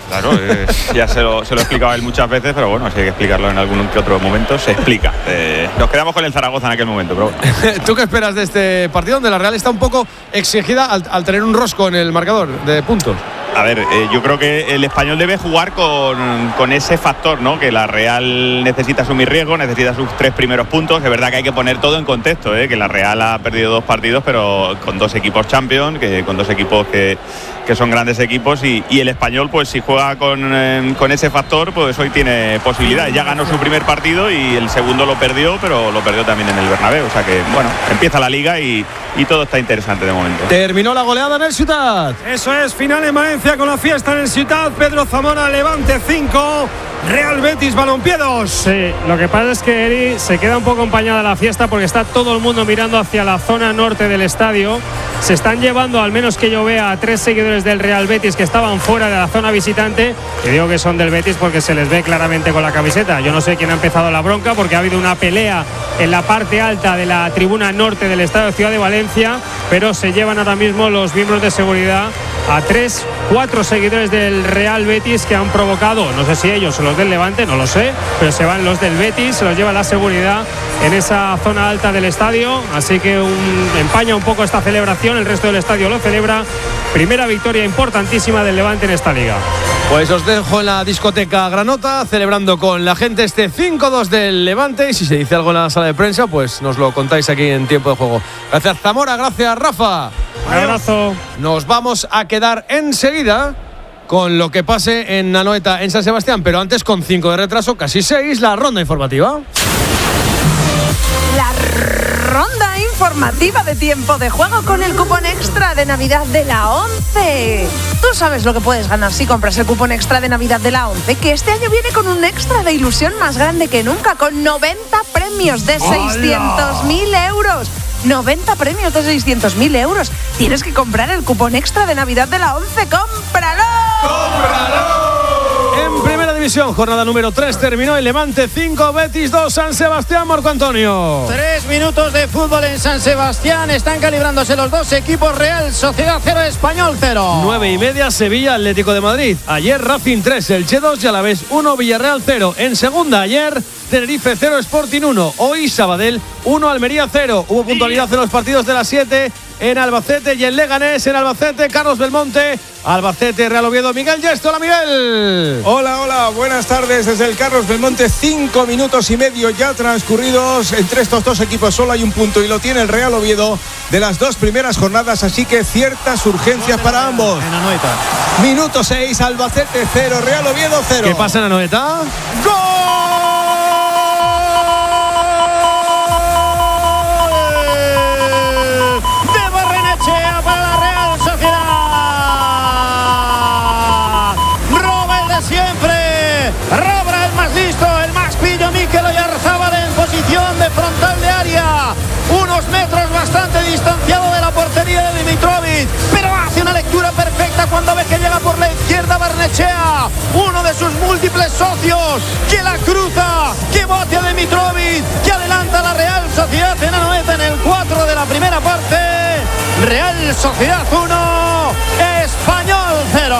ya se lo he explicado a él muchas veces, pero bueno, si hay que explicarlo en algún que otro momento, se explica. Nos quedamos con el Zaragoza en aquel momento, pero bueno. ¿Tú qué esperas de este partido, donde la Real está un poco exigida al tener un rosco en el marcador de puntos? A ver, yo creo que el Español debe jugar con ese factor, ¿no? Que la Real necesita asumir riesgo, necesita sus 3 primeros puntos. Es verdad que hay que poner todo en contexto, que la Real ha perdido 2 partidos, pero con 2 equipos Champions, con 2 equipos que son grandes equipos, y el Español, pues si juega con ese factor, pues hoy tiene posibilidades. Ya ganó su primer partido y el segundo lo perdió, pero lo perdió también en el Bernabéu. O sea que, bueno, empieza la liga y todo está interesante de momento. Terminó la goleada en el Ciutat. Eso es, final en Valencia con la fiesta en el Ciutat. Pedro Zamora, Levante 5, Real Betis Balompié 2. Sí, lo que pasa es que Eri se queda un poco empañada la fiesta porque está todo el mundo mirando hacia la zona norte del estadio. Se están llevando, al menos que yo vea, a 3 seguidores del Real Betis que estaban fuera de la zona visitante. Y digo que son del Betis porque se les ve claramente con la camiseta. Yo no sé quién ha empezado la bronca, porque ha habido una pelea en la parte alta de la tribuna norte del estadio Ciudad de Valencia, pero se llevan ahora mismo los miembros de seguridad a 3-4 seguidores del Real Betis que han provocado, no sé si ellos o los del Levante, no lo sé, pero se van los del Betis, se los lleva la seguridad en esa zona alta del estadio, así que empaña un poco esta celebración. El resto del estadio lo celebra. Primera victoria importantísima del Levante en esta liga. Pues os dejo en la discoteca Granota celebrando con la gente este 5-2 del Levante, y si se dice algo en la sala de prensa, pues nos lo contáis aquí en tiempo de juego. Gracias Zamora, gracias Rafa. Un abrazo. Nos vamos a quedar enseguida con lo que pase en Anoeta, en San Sebastián, pero antes, con 5 de retraso, casi 6, la ronda informativa. La ronda informativa de tiempo de juego con el cupón extra de Navidad de la 11. Tú sabes lo que puedes ganar si compras el cupón extra de Navidad de la 11, que este año viene con un extra de ilusión más grande que nunca, con 90 premios de 600.000 euros. 90 premios de 600.000 euros. Tienes que comprar el cupón extra de Navidad de la 11. ¡Cómpralo! ¡Cómpralo! En Primera División, jornada número 3, terminó el Levante 5, Betis 2, San Sebastián, Marco Antonio. 3 minutos de fútbol en San Sebastián. Están calibrándose los dos equipos. Real Sociedad 0, Español 0. 9:30, Sevilla Atlético de Madrid. Ayer Racing 3, Elche 2 y Alavés 1, Villarreal 0. En segunda ayer Tenerife 0, Sporting 1. Hoy Sabadell 1, Almería 0. Hubo puntualidad en los partidos de las 7 en Albacete y en Leganés. En Albacete, Carlos Belmonte. Albacete, Real Oviedo, Miguel Gesto. Hola, Miguel. Hola, buenas tardes desde el Carlos Belmonte. 5 minutos y medio ya transcurridos. Entre estos dos equipos solo hay un punto y lo tiene el Real Oviedo de las 2 primeras jornadas, así que ciertas urgencias para ambos. En Anoeta. Minuto 6, Albacete 0, Real Oviedo 0. ¿Qué pasa en Anoeta? ¡Gol! Barrenechea, uno de sus múltiples socios, que la cruza, que bote a Dimitrovic, que adelanta a la Real Sociedad en Anoeta en el 4 de la primera parte. Real Sociedad 1, Español 0.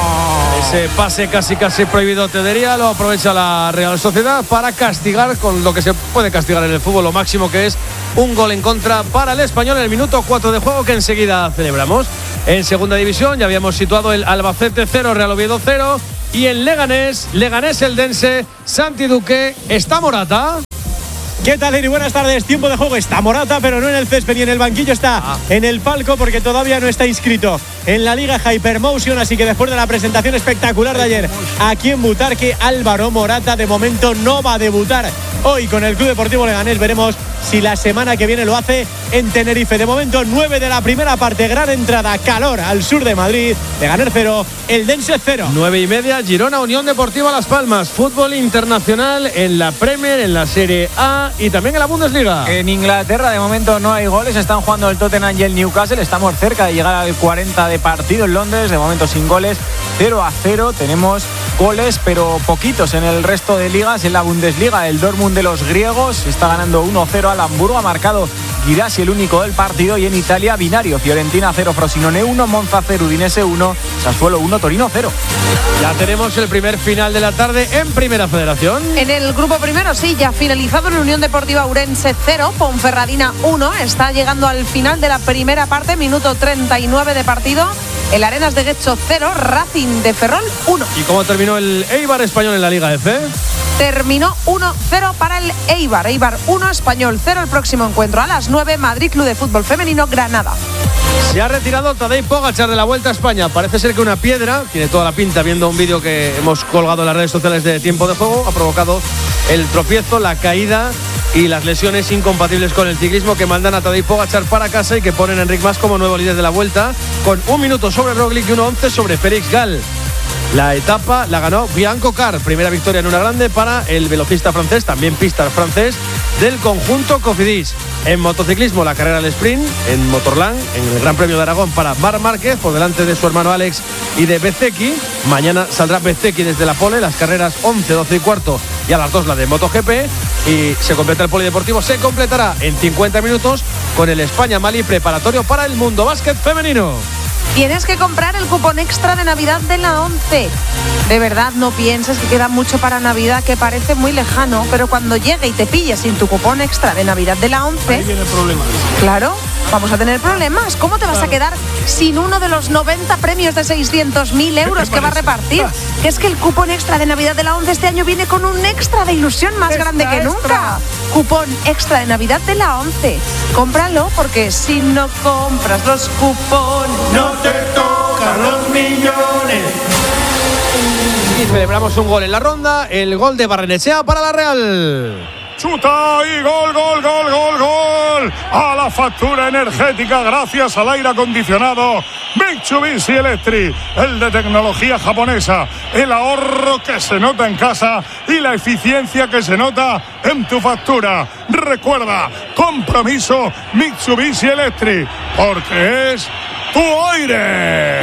Ese pase casi prohibido, te diría, lo aprovecha la Real Sociedad para castigar con lo que se puede castigar en el fútbol, lo máximo, que es un gol en contra para el Español en el minuto 4 de juego, que enseguida celebramos. En segunda división ya habíamos situado el Albacete 0, Real Oviedo 0, y en Leganés Eldense, Santi Duque. Está Morata. ¿Qué tal, Eri? Buenas tardes. Tiempo de juego. Está Morata, pero no en el césped ni en el banquillo. Está en el palco porque todavía no está inscrito en la Liga Hypermotion. Así que después de la presentación espectacular de ayer aquí en Butarque, Álvaro Morata de momento no va a debutar hoy con el Club Deportivo Leganés. Veremos si la semana que viene lo hace en Tenerife. De momento, 9 de la primera parte. Gran entrada, calor al sur de Madrid. Leganés 0, Eldense 0. 9:30, Girona, Unión Deportiva Las Palmas. Fútbol internacional en la Premier, en la Serie A y también en la Bundesliga. En Inglaterra de momento no hay goles, están jugando el Tottenham y el Newcastle. Estamos cerca de llegar al 40 de partido en Londres, de momento sin goles, 0-0. Tenemos goles pero poquitos en el resto de ligas. En la Bundesliga, el Dortmund de los griegos está ganando 1-0 al Hamburgo, ha marcado Guirassi, el único del partido. Y en Italia, binario, Fiorentina 0, Frosinone 1, Monza 0, Udinese 1, Sassuolo 1, Torino 0. Ya tenemos el primer final de la tarde en Primera Federación. En el grupo primero, sí, ya finalizado, en Unión Deportiva Ourense 0, Ponferradina 1. Está llegando al final de la primera parte, minuto 39 de partido. El Arenas de Guecho 0, Racing de Ferrol 1. ¿Y cómo terminó el Eibar Español en la Liga F? Terminó 1-0 para el Eibar. Eibar 1, Español 0. El próximo encuentro a las 9, Madrid Club de Fútbol Femenino, Granada. Se ha retirado Tadej Pogačar de la Vuelta a España. Parece ser que una piedra, tiene toda la pinta, viendo un vídeo que hemos colgado en las redes sociales de Tiempo de Juego, ha provocado el tropiezo, la caída y las lesiones incompatibles con el ciclismo, que mandan a Tadej Pogačar para casa y que ponen a Enric Mas como nuevo líder de la Vuelta, con 1 minuto sobre Roglic y 1:11 sobre Félix Gall. La etapa la ganó Bianco Car, primera victoria en una grande para el velocista francés, también pista francés, del conjunto Cofidis. En motociclismo, la carrera del sprint en Motorland, en el Gran Premio de Aragón, para Marc Márquez, por delante de su hermano Alex y de Bezzecchi. Mañana saldrá Bezzecchi desde la pole, las carreras 11, 12 y cuarto, y a las 2 la de MotoGP, y se completa el polideportivo. Se completará en 50 minutos con el España-Mali preparatorio para el Mundo Básquet Femenino. Tienes que comprar el cupón extra de Navidad de la 11. De verdad, no pienses que queda mucho para Navidad, que parece muy lejano, pero cuando llegue y te pilles sin tu cupón extra de Navidad de la 11... Ahí viene el problema. Claro, vamos a tener problemas. ¿Cómo te vas a quedar sin uno de los 90 premios de 600.000 euros que va a repartir? Que es que el cupón extra de Navidad de la 11 este año viene con un extra de ilusión más grande que nunca. Cupón extra de Navidad de la 11. Cómpralo, porque si no compras los cupones, no te tocan los millones. Y celebramos un gol en la ronda, el gol de Barrenechea para la Real. Chuta y gol, gol, gol, gol, gol. A la factura energética gracias al aire acondicionado Mitsubishi Electric, el de tecnología japonesa. El ahorro que se nota en casa y la eficiencia que se nota en tu factura. Recuerda, compromiso Mitsubishi Electric, porque es tu aire.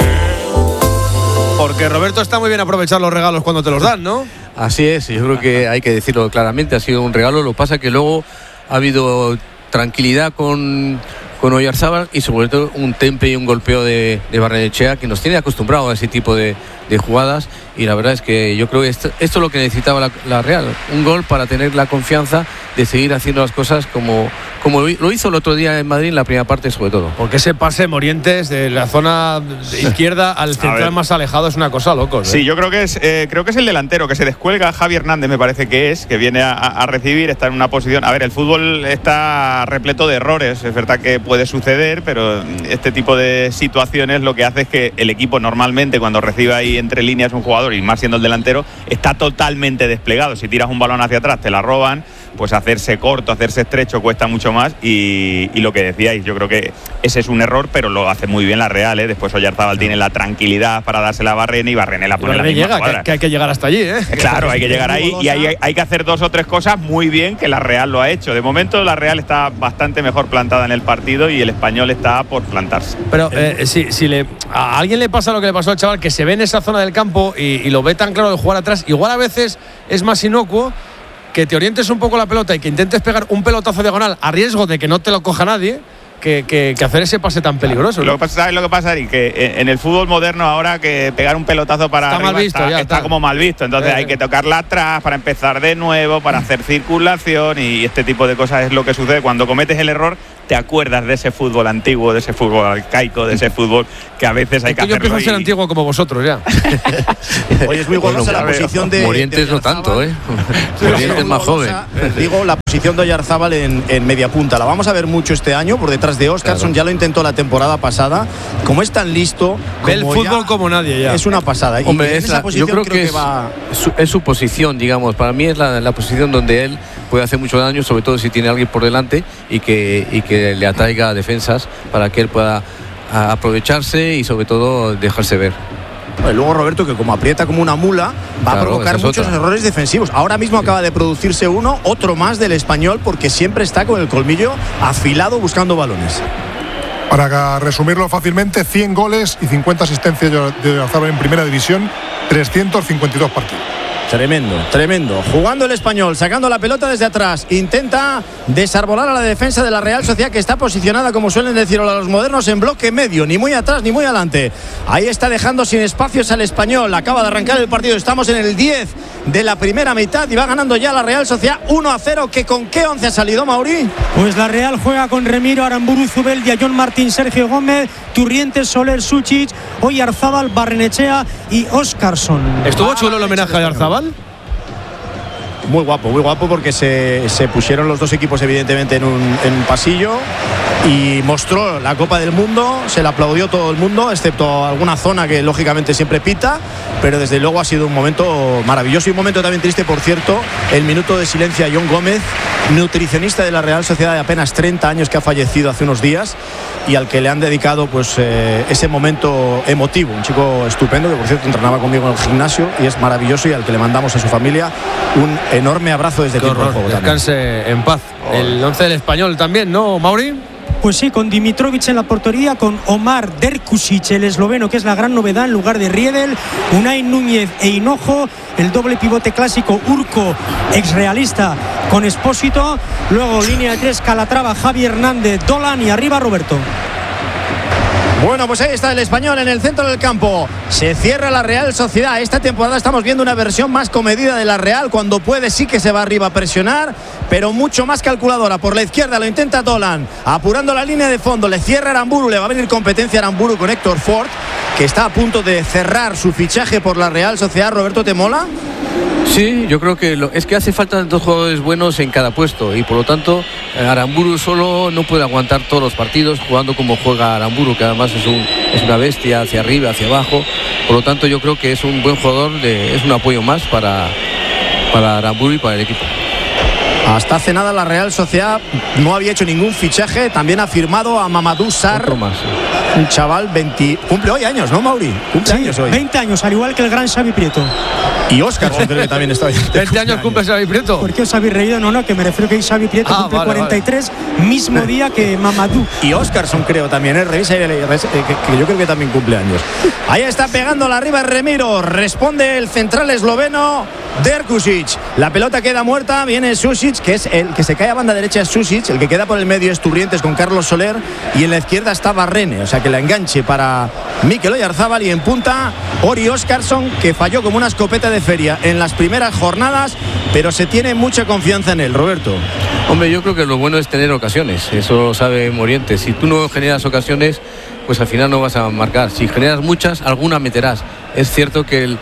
Porque Roberto, está muy bien aprovechar los regalos cuando te los dan, ¿no? Así es, yo creo que hay que decirlo claramente, ha sido un regalo. Lo que pasa es que luego ha habido tranquilidad con Oyarzábal y sobre todo un temple y un golpeo de Barrenechea, que nos tiene acostumbrados a ese tipo de jugadas, y la verdad es que yo creo que esto es lo que necesitaba la Real, un gol para tener la confianza de seguir haciendo las cosas como lo hizo el otro día en Madrid en la primera parte, sobre todo. Porque ese pase Morientes de la zona izquierda al central más alejado es una cosa loco, ¿eh? Sí, yo creo que es el delantero que se descuelga, Javi Hernández me parece que viene a recibir, está en una posición. A ver, el fútbol está repleto de errores, es verdad que puede suceder, pero este tipo de situaciones lo que hace es que el equipo normalmente, cuando recibe ahí entre líneas un jugador, y más siendo el delantero, está totalmente desplegado. Si tiras un balón hacia atrás te la roban, pues hacerse corto, hacerse estrecho cuesta mucho más y lo que decíais, yo creo que ese es un error, pero lo hace muy bien la Real, ¿eh? Después Oyarzábal tiene la tranquilidad para dársela a Barrene y Barrene la pone en la misma cuadra. Que hay que llegar hasta allí, ¿eh? Claro, hay que llegar ahí y hay que hacer 2 o 3 cosas muy bien, que la Real lo ha hecho. De momento la Real está bastante mejor plantada en el partido y el Español está por plantarse. Pero si a alguien le pasa lo que le pasó al chaval, que se ve en esa zona del campo y lo ve tan claro de jugar atrás, igual a veces es más inocuo que te orientes un poco la pelota y que intentes pegar un pelotazo diagonal a riesgo de que no te lo coja nadie, que hacer ese pase tan peligroso, ¿no? ¿Sabes lo que pasa, Eric? Que en el fútbol moderno ahora que pegar un pelotazo para está arriba mal visto, está como mal visto. Entonces hay que tocarla atrás para empezar de nuevo, para hacer circulación y este tipo de cosas es lo que sucede. Cuando cometes el error te acuerdas de ese fútbol antiguo, de ese fútbol arcaico, de ese fútbol que a veces hay que hacerlo. Yo empiezo a ser antiguo como vosotros ya. Oye, es muy golosa la posición de Morientes no tanto, ¿eh? Morientes es más joven. Digo, la posición de Oyarzábal en media punta. La vamos a ver mucho este año por detrás de Óscarson. Claro. Ya lo intentó la temporada pasada. Como es tan listo, ve el fútbol como nadie ya. Es una pasada. Hombre, yo creo que es su posición, digamos. Para mí es la posición donde él puede hacer mucho daño, sobre todo si tiene a alguien por delante y que le atraiga defensas para que él pueda aprovecharse y sobre todo dejarse ver. Luego Roberto, que como aprieta como una mula, va a provocar muchos errores defensivos. Ahora mismo acaba de producirse otro más del Español, porque siempre está con el colmillo afilado buscando balones. Para resumirlo fácilmente, 100 goles y 50 asistencias de Oyarzábal en primera división, 352 partidos. Tremendo. Jugando el Español, sacando la pelota desde atrás. Intenta desarbolar a la defensa de la Real Sociedad, que está posicionada, como suelen decir los modernos, en bloque medio. Ni muy atrás ni muy adelante. Ahí está dejando sin espacios al Español. Acaba de arrancar el partido. Estamos en el 10 de la primera mitad y va ganando ya la Real Sociedad 1-0. ¿Que con qué 11 ha salido, Mauri? Pues la Real juega con Remiro, Aramburu, Zubeldia, John Martín, Sergio Gómez, Turrientes, Soler, Suchic, Oyarzábal, Barrenechea y Óscarson. ¿Estuvo chulo el homenaje a Oyarzábal? Muy guapo, porque se pusieron los dos equipos evidentemente en un pasillo y mostró la Copa del Mundo. Se le aplaudió todo el mundo, excepto alguna zona que lógicamente siempre pita, pero desde luego ha sido un momento maravilloso y un momento también triste, por cierto, el minuto de silencio a John Gómez, nutricionista de la Real Sociedad de apenas 30 años, que ha fallecido hace unos días y al que le han dedicado pues ese momento emotivo. Un chico estupendo que, por cierto, entrenaba conmigo en el gimnasio y es maravilloso, y al que le mandamos a su familia un enorme abrazo desde Tiempo de Juego. Descanse en paz. El 11 del Español también, ¿no, Mauri? Pues sí, con Dimitrovic en la portería, con Omar Derkusic, el esloveno, que es la gran novedad en lugar de Riedel, Unai Núñez e Hinojo, el doble pivote clásico Urco, exrealista, con Espósito, luego línea de 3, Calatrava, Javi Hernández, Dolan y arriba Roberto. Bueno, pues ahí está el Español en el centro del campo. Se cierra la Real Sociedad. Esta temporada estamos viendo una versión más comedida de la Real. Cuando puede sí que se va arriba a presionar, pero mucho más calculadora. Por la izquierda lo intenta Dolan, apurando la línea de fondo. Le cierra Aramburu, le va a venir competencia a Aramburu con Héctor Ford, que está a punto de cerrar su fichaje por la Real Sociedad. Roberto, ¿te mola? Sí, yo creo que es que hace falta 2 jugadores buenos en cada puesto y por lo tanto Aramburu solo no puede aguantar todos los partidos jugando como juega Aramburu, que además es una bestia hacia arriba, hacia abajo. Por lo tanto yo creo que es un buen jugador, es un apoyo más para Aramburu y para el equipo. Hasta hace nada la Real Sociedad no había hecho ningún fichaje. También ha firmado a Mamadou Sarr, un chaval cumple hoy años, ¿no, Mauri? Cumple años hoy. 20 años, al igual que el gran Xavi Prieto. Y Óscar, creo que también está hoy. 20 años cumple Xavi Prieto. ¿Por qué os habéis reído? No, que me refiero que Xavi Prieto cumple 43, mismo día que Mamadou. Y Óscarson creo también, revisa que yo creo que también cumple años. Ahí está pegándola arriba Remiro, responde el central esloveno Derkusic. La pelota queda muerta, viene Susic, que es el que se cae a banda derecha, es Susic, el que queda por el medio es Turrientes con Carlos Soler, y en la izquierda está Barrene, o sea que la enganche para Mikel Oyarzábal, y en punta Ori Óscarson, que falló como una escopeta de feria en las primeras jornadas, pero se tiene mucha confianza en él, Roberto. Hombre, yo creo que lo bueno es tener ocasiones, eso lo sabe Morientes. Si tú no generas ocasiones, pues al final no vas a marcar. Si generas muchas, alguna meterás. Es cierto que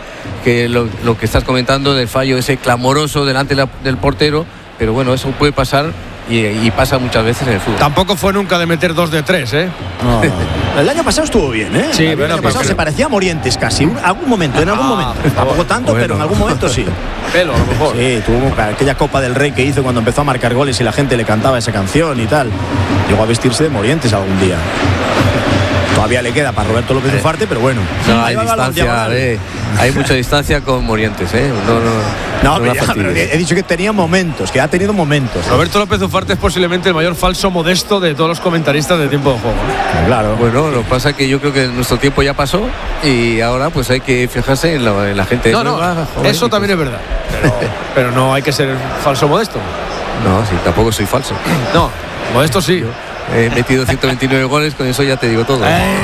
lo que estás comentando del fallo ese clamoroso delante del portero, pero bueno, eso puede pasar y pasa muchas veces en el fútbol. Tampoco fue nunca de meter 2 de 3, ¿eh? No. El año pasado estuvo bien, ¿eh? Sí, el año pasado se parecía a Morientes casi, en algún momento. Tampoco tanto, pero en algún momento sí. Pelo, a lo mejor. Sí, tuvo aquella Copa del Rey que hizo cuando empezó a marcar goles y la gente le cantaba esa canción y tal. Llegó a vestirse de Morientes algún día. Todavía le queda para Roberto López Ufarte, pero bueno. No, hay distancia, hay mucha distancia con Morientes, ¿eh? No, pero he dicho que tenía momentos, que ha tenido momentos. Roberto López Ufarte es posiblemente el mayor falso modesto de todos los comentaristas de Tiempo de Juego. Claro. Bueno, lo que pasa es que yo creo que nuestro tiempo ya pasó y ahora pues hay que fijarse en la gente nueva. No, eso también es verdad. Pero no hay que ser falso modesto. No, sí, tampoco soy falso. No, modesto sí. He metido 129 goles, con eso ya te digo todo.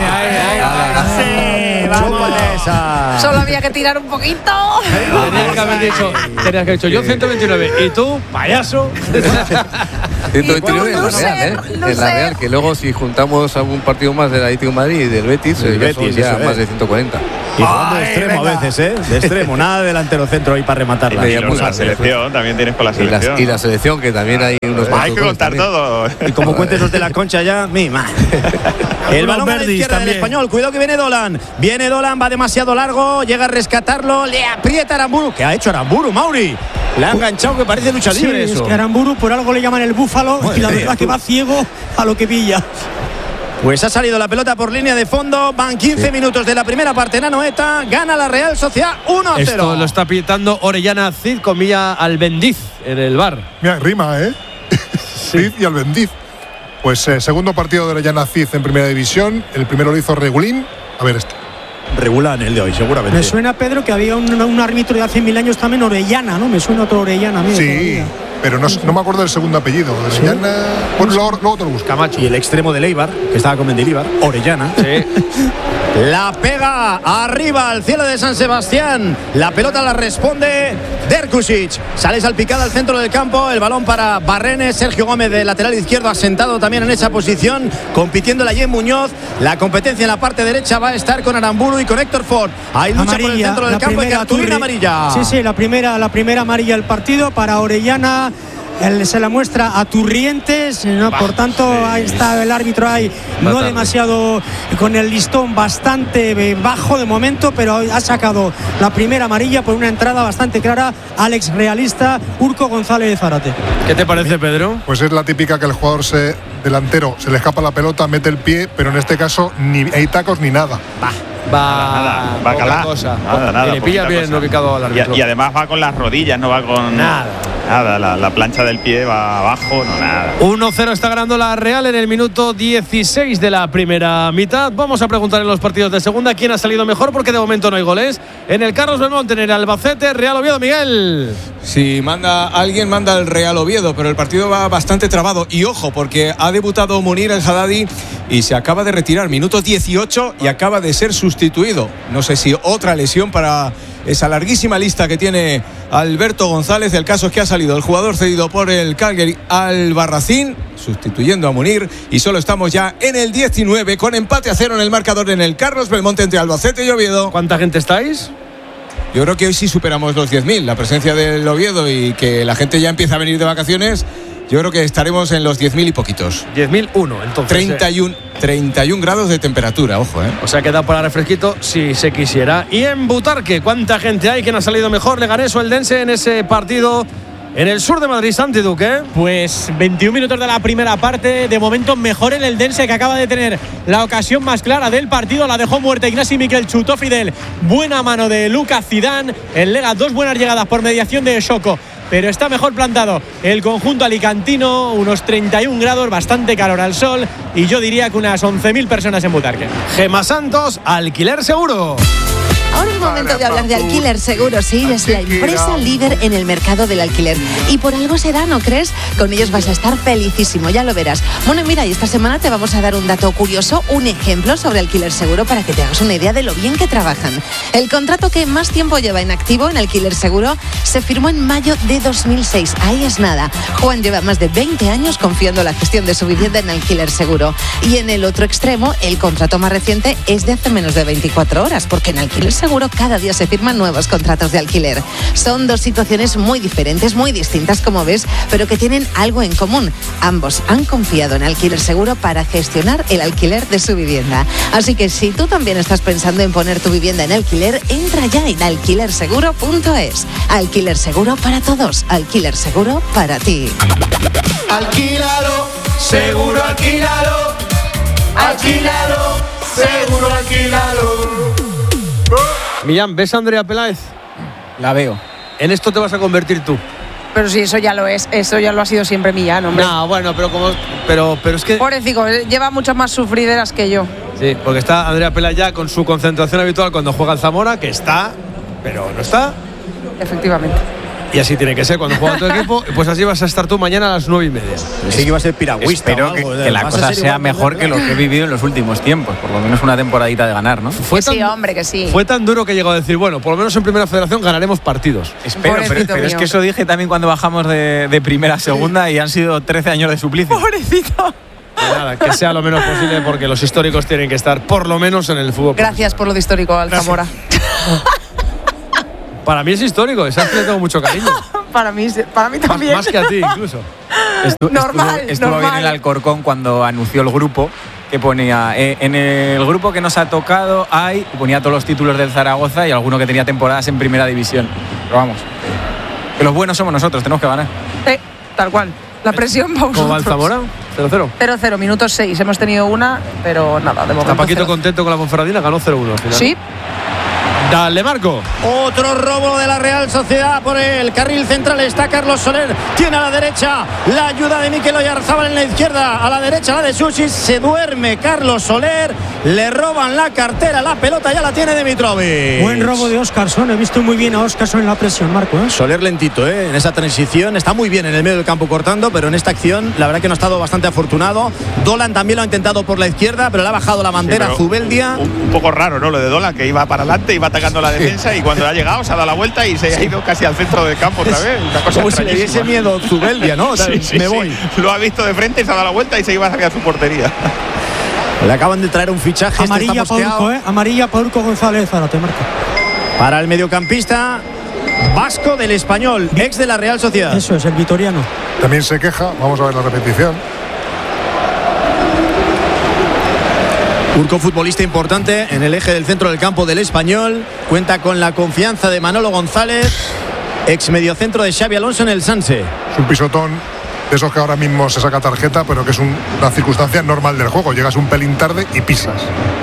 Vamos. Solo había que tirar un poquito. Tenías que haber dicho yo 129 y tú, payaso. 129 en la Real, en la Real, que luego si juntamos algún partido más del Atlético de Madrid y del Betis, ya más de 140. Y jugando de extremo a veces, ¿eh? De extremo, nada delantero centro ahí para rematarla. Y la selección, también tienes con la selección. Y la selección, que también hay unos. Hay que contar todo. Y como cuentes los de la Concha ya, mima. El balón a la izquierda del Español. Cuidado que viene Dolan. Viene Dolan, va demasiado largo. Llega a rescatarlo. Le aprieta Aramburu. ¿Qué ha hecho Aramburu, Mauri? Le ha enganchado que parece lucha libre. Sí, eso. Es que Aramburu por algo le llaman el búfalo. Y la verdad que va ciego a lo que pilla. Pues ha salido la pelota por línea de fondo. Van 15 minutos de la primera parte en Anoeta. Gana la Real Sociedad 1-0. Esto lo está pitando Orellana Cid con Villa Albendiz en el bar. Mira, rima, ¿eh? Cid y Albendiz. Pues segundo partido de Orellana Cid en primera división. El primero lo hizo Regulín. A ver este. Regular el de hoy, seguramente. Me suena, Pedro, que había un árbitro de hace 1000 años también, Orellana, ¿no? Me suena otro Orellana. Mira, sí, todavía. pero no me acuerdo del segundo apellido. Orellana. Bueno, luego te lo busco. Camacho. Y el extremo de Leibar, que estaba con Mendilibar, Orellana. Sí. La pega arriba al cielo de San Sebastián. La pelota la responde Derkusic. Sale salpicada al centro del campo. El balón para Barrenes. Sergio Gómez de lateral izquierdo asentado también en esa posición. Compitiendo la Yen Muñoz. La competencia en la parte derecha va a estar con Aramburu y con Héctor Ford. Hay lucha por el centro del campo y cartulina amarilla. Sí, la primera amarilla del partido para Orellana. Se la muestra a Turrientes, ¿no? Por tanto, ahí está el árbitro ahí, no demasiado, con el listón bastante bajo de momento, pero ha sacado la primera amarilla por una entrada bastante clara al realista Urco González de Zárate. ¿Qué te parece, Pedro? Pues es la típica que el jugador delantero se le escapa la pelota, mete el pie, pero en este caso ni hay tacos ni nada. Nada, va a calar. Nada, y le pilla bien ubicado al árbitro. Y además va con las rodillas, no va con nada. La plancha del pie va abajo, nada. 1-0 está ganando la Real en el minuto 16 de la primera mitad. Vamos a preguntar en los partidos de segunda quién ha salido mejor, porque de momento no hay goles. En el Carlos Belmonte, en el Albacete, Real Oviedo, Miguel. Si manda alguien, manda el Real Oviedo, pero el partido va bastante trabado. Y ojo, porque ha debutado Munir el Haddadi y se acaba de retirar, minuto 18, y acaba de ser sustituido. No sé si otra lesión para esa larguísima lista que tiene Alberto González. El caso es que ha salido el jugador cedido por el Calgary Albarracín, sustituyendo a Munir, y solo estamos ya en el 19 con empate a 0 en el marcador en el Carlos Belmonte entre Albacete y Oviedo. ¿Cuánta gente estáis? Yo creo que hoy sí superamos los 10.000. La presencia del Oviedo y que la gente ya empieza a venir de vacaciones, yo creo que estaremos en los 10.000 y poquitos. 10.001, entonces. 31 grados de temperatura, ojo, ¿eh? O sea que da para refresquito si se quisiera. Y en Butarque, ¿cuánta gente hay? ¿Quién ha salido mejor? ¿Leganés o Eldense en ese partido en el sur de Madrid, Santi Duque? Pues 21 minutos de la primera parte. De momento mejor el Eldense, que acaba de tener la ocasión más clara del partido. La dejó muerta Ignasi Miquel, chutó Fidel. Buena mano de Lucas Zidane. El Lega, dos buenas llegadas por mediación de Shoko, pero está mejor plantado el conjunto alicantino. Unos 31 grados, bastante calor al sol, y yo diría que unas 11.000 personas en Butarque. Gema Santos, Alquiler Seguro. Ahora es momento de hablar de Alquiler Seguro. Sí, es la empresa líder en el mercado del alquiler. Y por algo será, ¿no crees? Con ellos vas a estar felicísimo, ya lo verás. Bueno, mira, y esta semana te vamos a dar un dato curioso, un ejemplo sobre Alquiler Seguro para que te hagas una idea de lo bien que trabajan. El contrato que más tiempo lleva en activo en Alquiler Seguro se firmó en mayo de 2006. Ahí es nada. Juan lleva más de 20 años confiando la gestión de su vivienda en Alquiler Seguro. Y en el otro extremo, el contrato más reciente es de hace menos de 24 horas, porque en Alquiler Seguro cada día se firman nuevos contratos de alquiler. Son dos situaciones muy diferentes, muy distintas como ves, pero que tienen algo en común. Ambos han confiado en Alquiler Seguro para gestionar el alquiler de su vivienda. Así que si tú también estás pensando en poner tu vivienda en alquiler, entra ya en alquilerseguro.es. Alquiler Seguro para todos, Alquiler Seguro para ti. Alquílalo, seguro alquílalo. Alquílalo, seguro alquílalo. Millán, ¿ves a Andrea Peláez? La veo. En esto te vas a convertir tú. Pero si eso ya lo es, eso ya lo ha sido siempre Millán, hombre. No, bueno, pero es que... Pobrecito, lleva muchas más sufrideras que yo. Sí, porque está Andrea Peláez ya con su concentración habitual cuando juega el Zamora, que está, pero no está. Efectivamente. Y así tiene que ser cuando juega tu equipo. Pues así vas a estar tú mañana a las 9:30. Sí que iba a ser piragüista. Espero que la cosa sea mejor que lo que he vivido en los últimos tiempos. Por lo menos una temporadita de ganar, ¿no? Sí, hombre, que sí. Fue tan duro que llegó a decir, bueno, por lo menos en Primera Federación ganaremos partidos. Espero, pero es que eso dije también cuando bajamos de primera a segunda y han sido 13 años de suplicio. Pobrecito. Nada, que sea lo menos posible porque los históricos tienen que estar por lo menos en el fútbol. Gracias por lo de histórico, al Zamora. Para mí es histórico, esa le tengo mucho cariño. Para mí también. Más que a ti, incluso. Estuvo bien el Alcorcón cuando anunció el grupo, que ponía en el grupo que nos ha tocado ponía todos los títulos del Zaragoza y alguno que tenía temporadas en primera división. Pero vamos, que los buenos somos nosotros, tenemos que ganar. Tal cual. La presión va a ¿Cómo va el Zamora? 0-0. 0-0, minutos 6. Hemos tenido una, pero nada, de momento. Está Paquito 0. contento con la Ponferradina, ganó 0-1 al final. Sí. Dale, Marco. Otro robo de la Real Sociedad por el carril central. Está Carlos Soler. Tiene a la derecha la ayuda de Mikel Oyarzábal en la izquierda. A la derecha la de Susic. Se duerme Carlos Soler. Le roban la cartera. La pelota ya la tiene Dimitrovic. Buen robo de Óscarson. He visto muy bien a Óscarson en la presión, Marco. Soler lentito, en esa transición. Está muy bien en el medio del campo cortando, pero en esta acción la verdad que no ha estado bastante afortunado. Dolan también lo ha intentado por la izquierda, pero le ha bajado la bandera Zubeldia. Un poco raro, ¿no? Lo de Dolan, que iba para adelante, iba atacando la defensa y cuando ha llegado se ha dado la vuelta y se ha ido casi al centro del campo otra vez. Una cosa como si le diese miedo Zubeldia, ¿no? Me voy. Lo ha visto de frente, se ha dado la vuelta y se iba hacia su portería. Le acaban de traer un fichaje. Amarilla para Urco, Amarilla para Urco González, ahora te marca. Para el mediocampista vasco del Español, ex de la Real Sociedad. Eso es, el vitoriano. También se queja, vamos a ver la repetición. Urco, futbolista importante en el eje del centro del campo del Español, cuenta con la confianza de Manolo González, ex mediocentro de Xavi Alonso en el Sanse. Es un pisotón de esos que ahora mismo se saca tarjeta, pero que es una circunstancia normal del juego. Llegas un pelín tarde y pisas.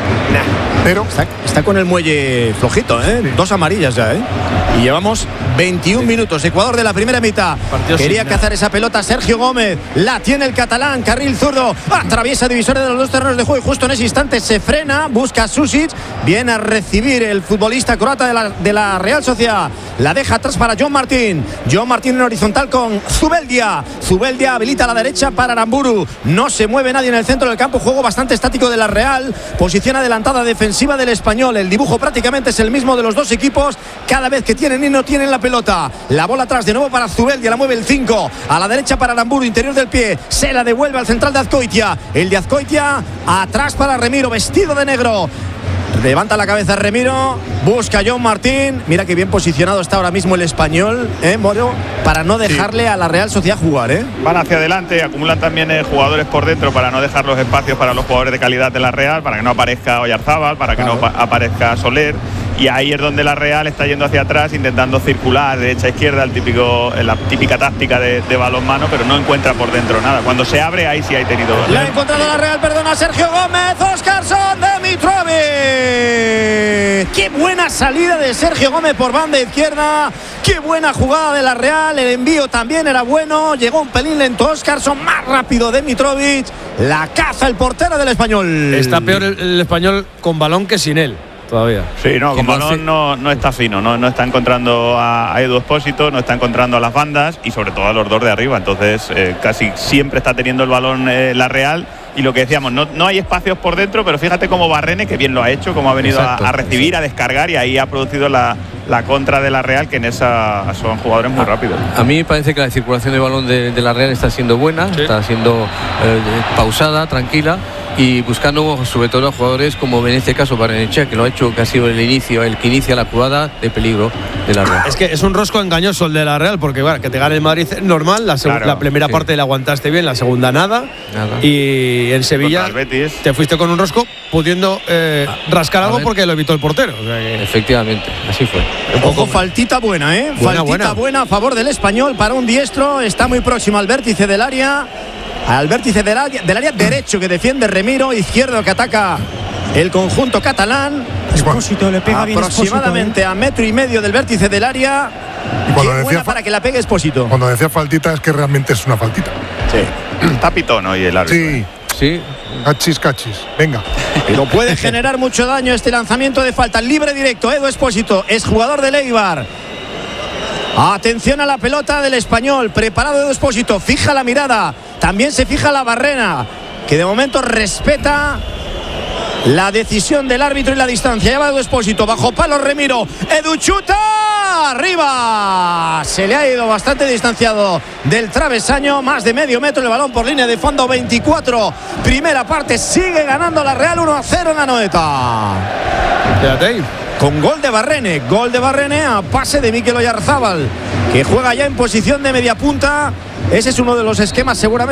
Pero está con el muelle flojito, ¿eh? 2 amarillas ya, ¿eh? Y llevamos 21 minutos. Ecuador de la primera mitad. Quería cazar esa pelota Sergio Gómez. La tiene el catalán, carril zurdo. Atraviesa divisores de los dos terrenos de juego y justo en ese instante se frena. Busca a Susic. Viene a recibir el futbolista croata de la Real Sociedad. La deja atrás para John Martín. John Martín en horizontal con Zubeldia. Zubeldia habilita a la derecha para Aramburu. No se mueve nadie en el centro del campo. Juego bastante estático de la Real. Posición adelantada defensiva del Español. El dibujo prácticamente es el mismo de los dos equipos. Cada vez que tienen y no tienen la pelota. La bola atrás de nuevo para Zubeldia. La mueve el 5. A la derecha para Aramburu. Interior del pie. Se la devuelve al central de Azcoitia. El de Azcoitia atrás para Remiro. Vestido de negro. Levanta la cabeza Remiro, busca a John Martín. Mira que bien posicionado está ahora mismo el Español, Moro, para no dejarle a la Real Sociedad jugar, Van hacia adelante, acumulan también jugadores por dentro para no dejar los espacios para los jugadores de calidad de la Real, para que no aparezca Oyarzábal, para que no aparezca Soler. Y ahí es donde la Real está yendo hacia atrás, intentando circular derecha a izquierda, la típica táctica de balonmano, pero no encuentra por dentro nada. Cuando se abre, ahí sí ha tenido. La ha encontrado la Real, perdona, Sergio Gómez, Óscarson, Dimitrovic. Qué buena salida de Sergio Gómez por banda izquierda. Qué buena jugada de la Real. El envío también era bueno. Llegó un pelín lento Óscarson, más rápido Dimitrovic. La caza el portero del Español. Está peor el Español con balón que sin él. Todavía. Sí, no, con balón no está fino, no está encontrando a Edu Expósito, no está encontrando a las bandas y sobre todo a los dos de arriba. Entonces casi siempre está teniendo el balón la Real. Y lo que decíamos, no hay espacios por dentro, pero fíjate cómo Barrene, que bien lo ha hecho, cómo ha venido a recibir, a descargar, y ahí ha producido la contra de la Real, que en esa son jugadores muy rápidos. A mí me parece que la circulación de balón de la Real está siendo buena, está siendo pausada, tranquila, y buscando sobre todo a jugadores como en este caso Barrenechea, que lo ha hecho, que ha sido el que inicia la jugada de peligro de la Real. Es que es un rosco engañoso el de la Real, porque bueno, que te gane el Madrid es normal, la primera parte la aguantaste bien, la segunda nada. Y en Sevilla te fuiste con un rosco pudiendo rascar algo porque lo evitó el portero. O sea que... Efectivamente, así fue. Ojo, faltita buena, ¿eh? Faltita buena a favor del Español para un diestro. Está muy próximo al vértice del área. Al vértice del área derecho que defiende Remiro, izquierdo que ataca el conjunto catalán. Espósito le pega bien aproximadamente a metro y medio del vértice del área. Qué buena para que la pegue Espósito. Cuando decía faltita es que realmente es una faltita. Sí. Está pitón hoy el árbitro. Sí. Cachis. Venga. Pero puede generar mucho daño este lanzamiento de falta. Libre directo. Edu Espósito es jugador del Eibar. Atención a la pelota del Español. Preparado Edu Espósito. Fija la mirada. También se fija la barrera, que de momento respeta la decisión del árbitro y la distancia. Ya va Edu Espósito. Bajo palo Remiro. Edu chuta. Arriba. Se le ha ido bastante distanciado del travesaño. Más de medio metro el balón por línea de fondo. 24. Primera parte. Sigue ganando la Real 1-0 en Anoeta. Quédate ahí. Con gol de Barrene a pase de Mikel Oyarzábal, que juega ya en posición de media punta. Ese es uno de los esquemas seguramente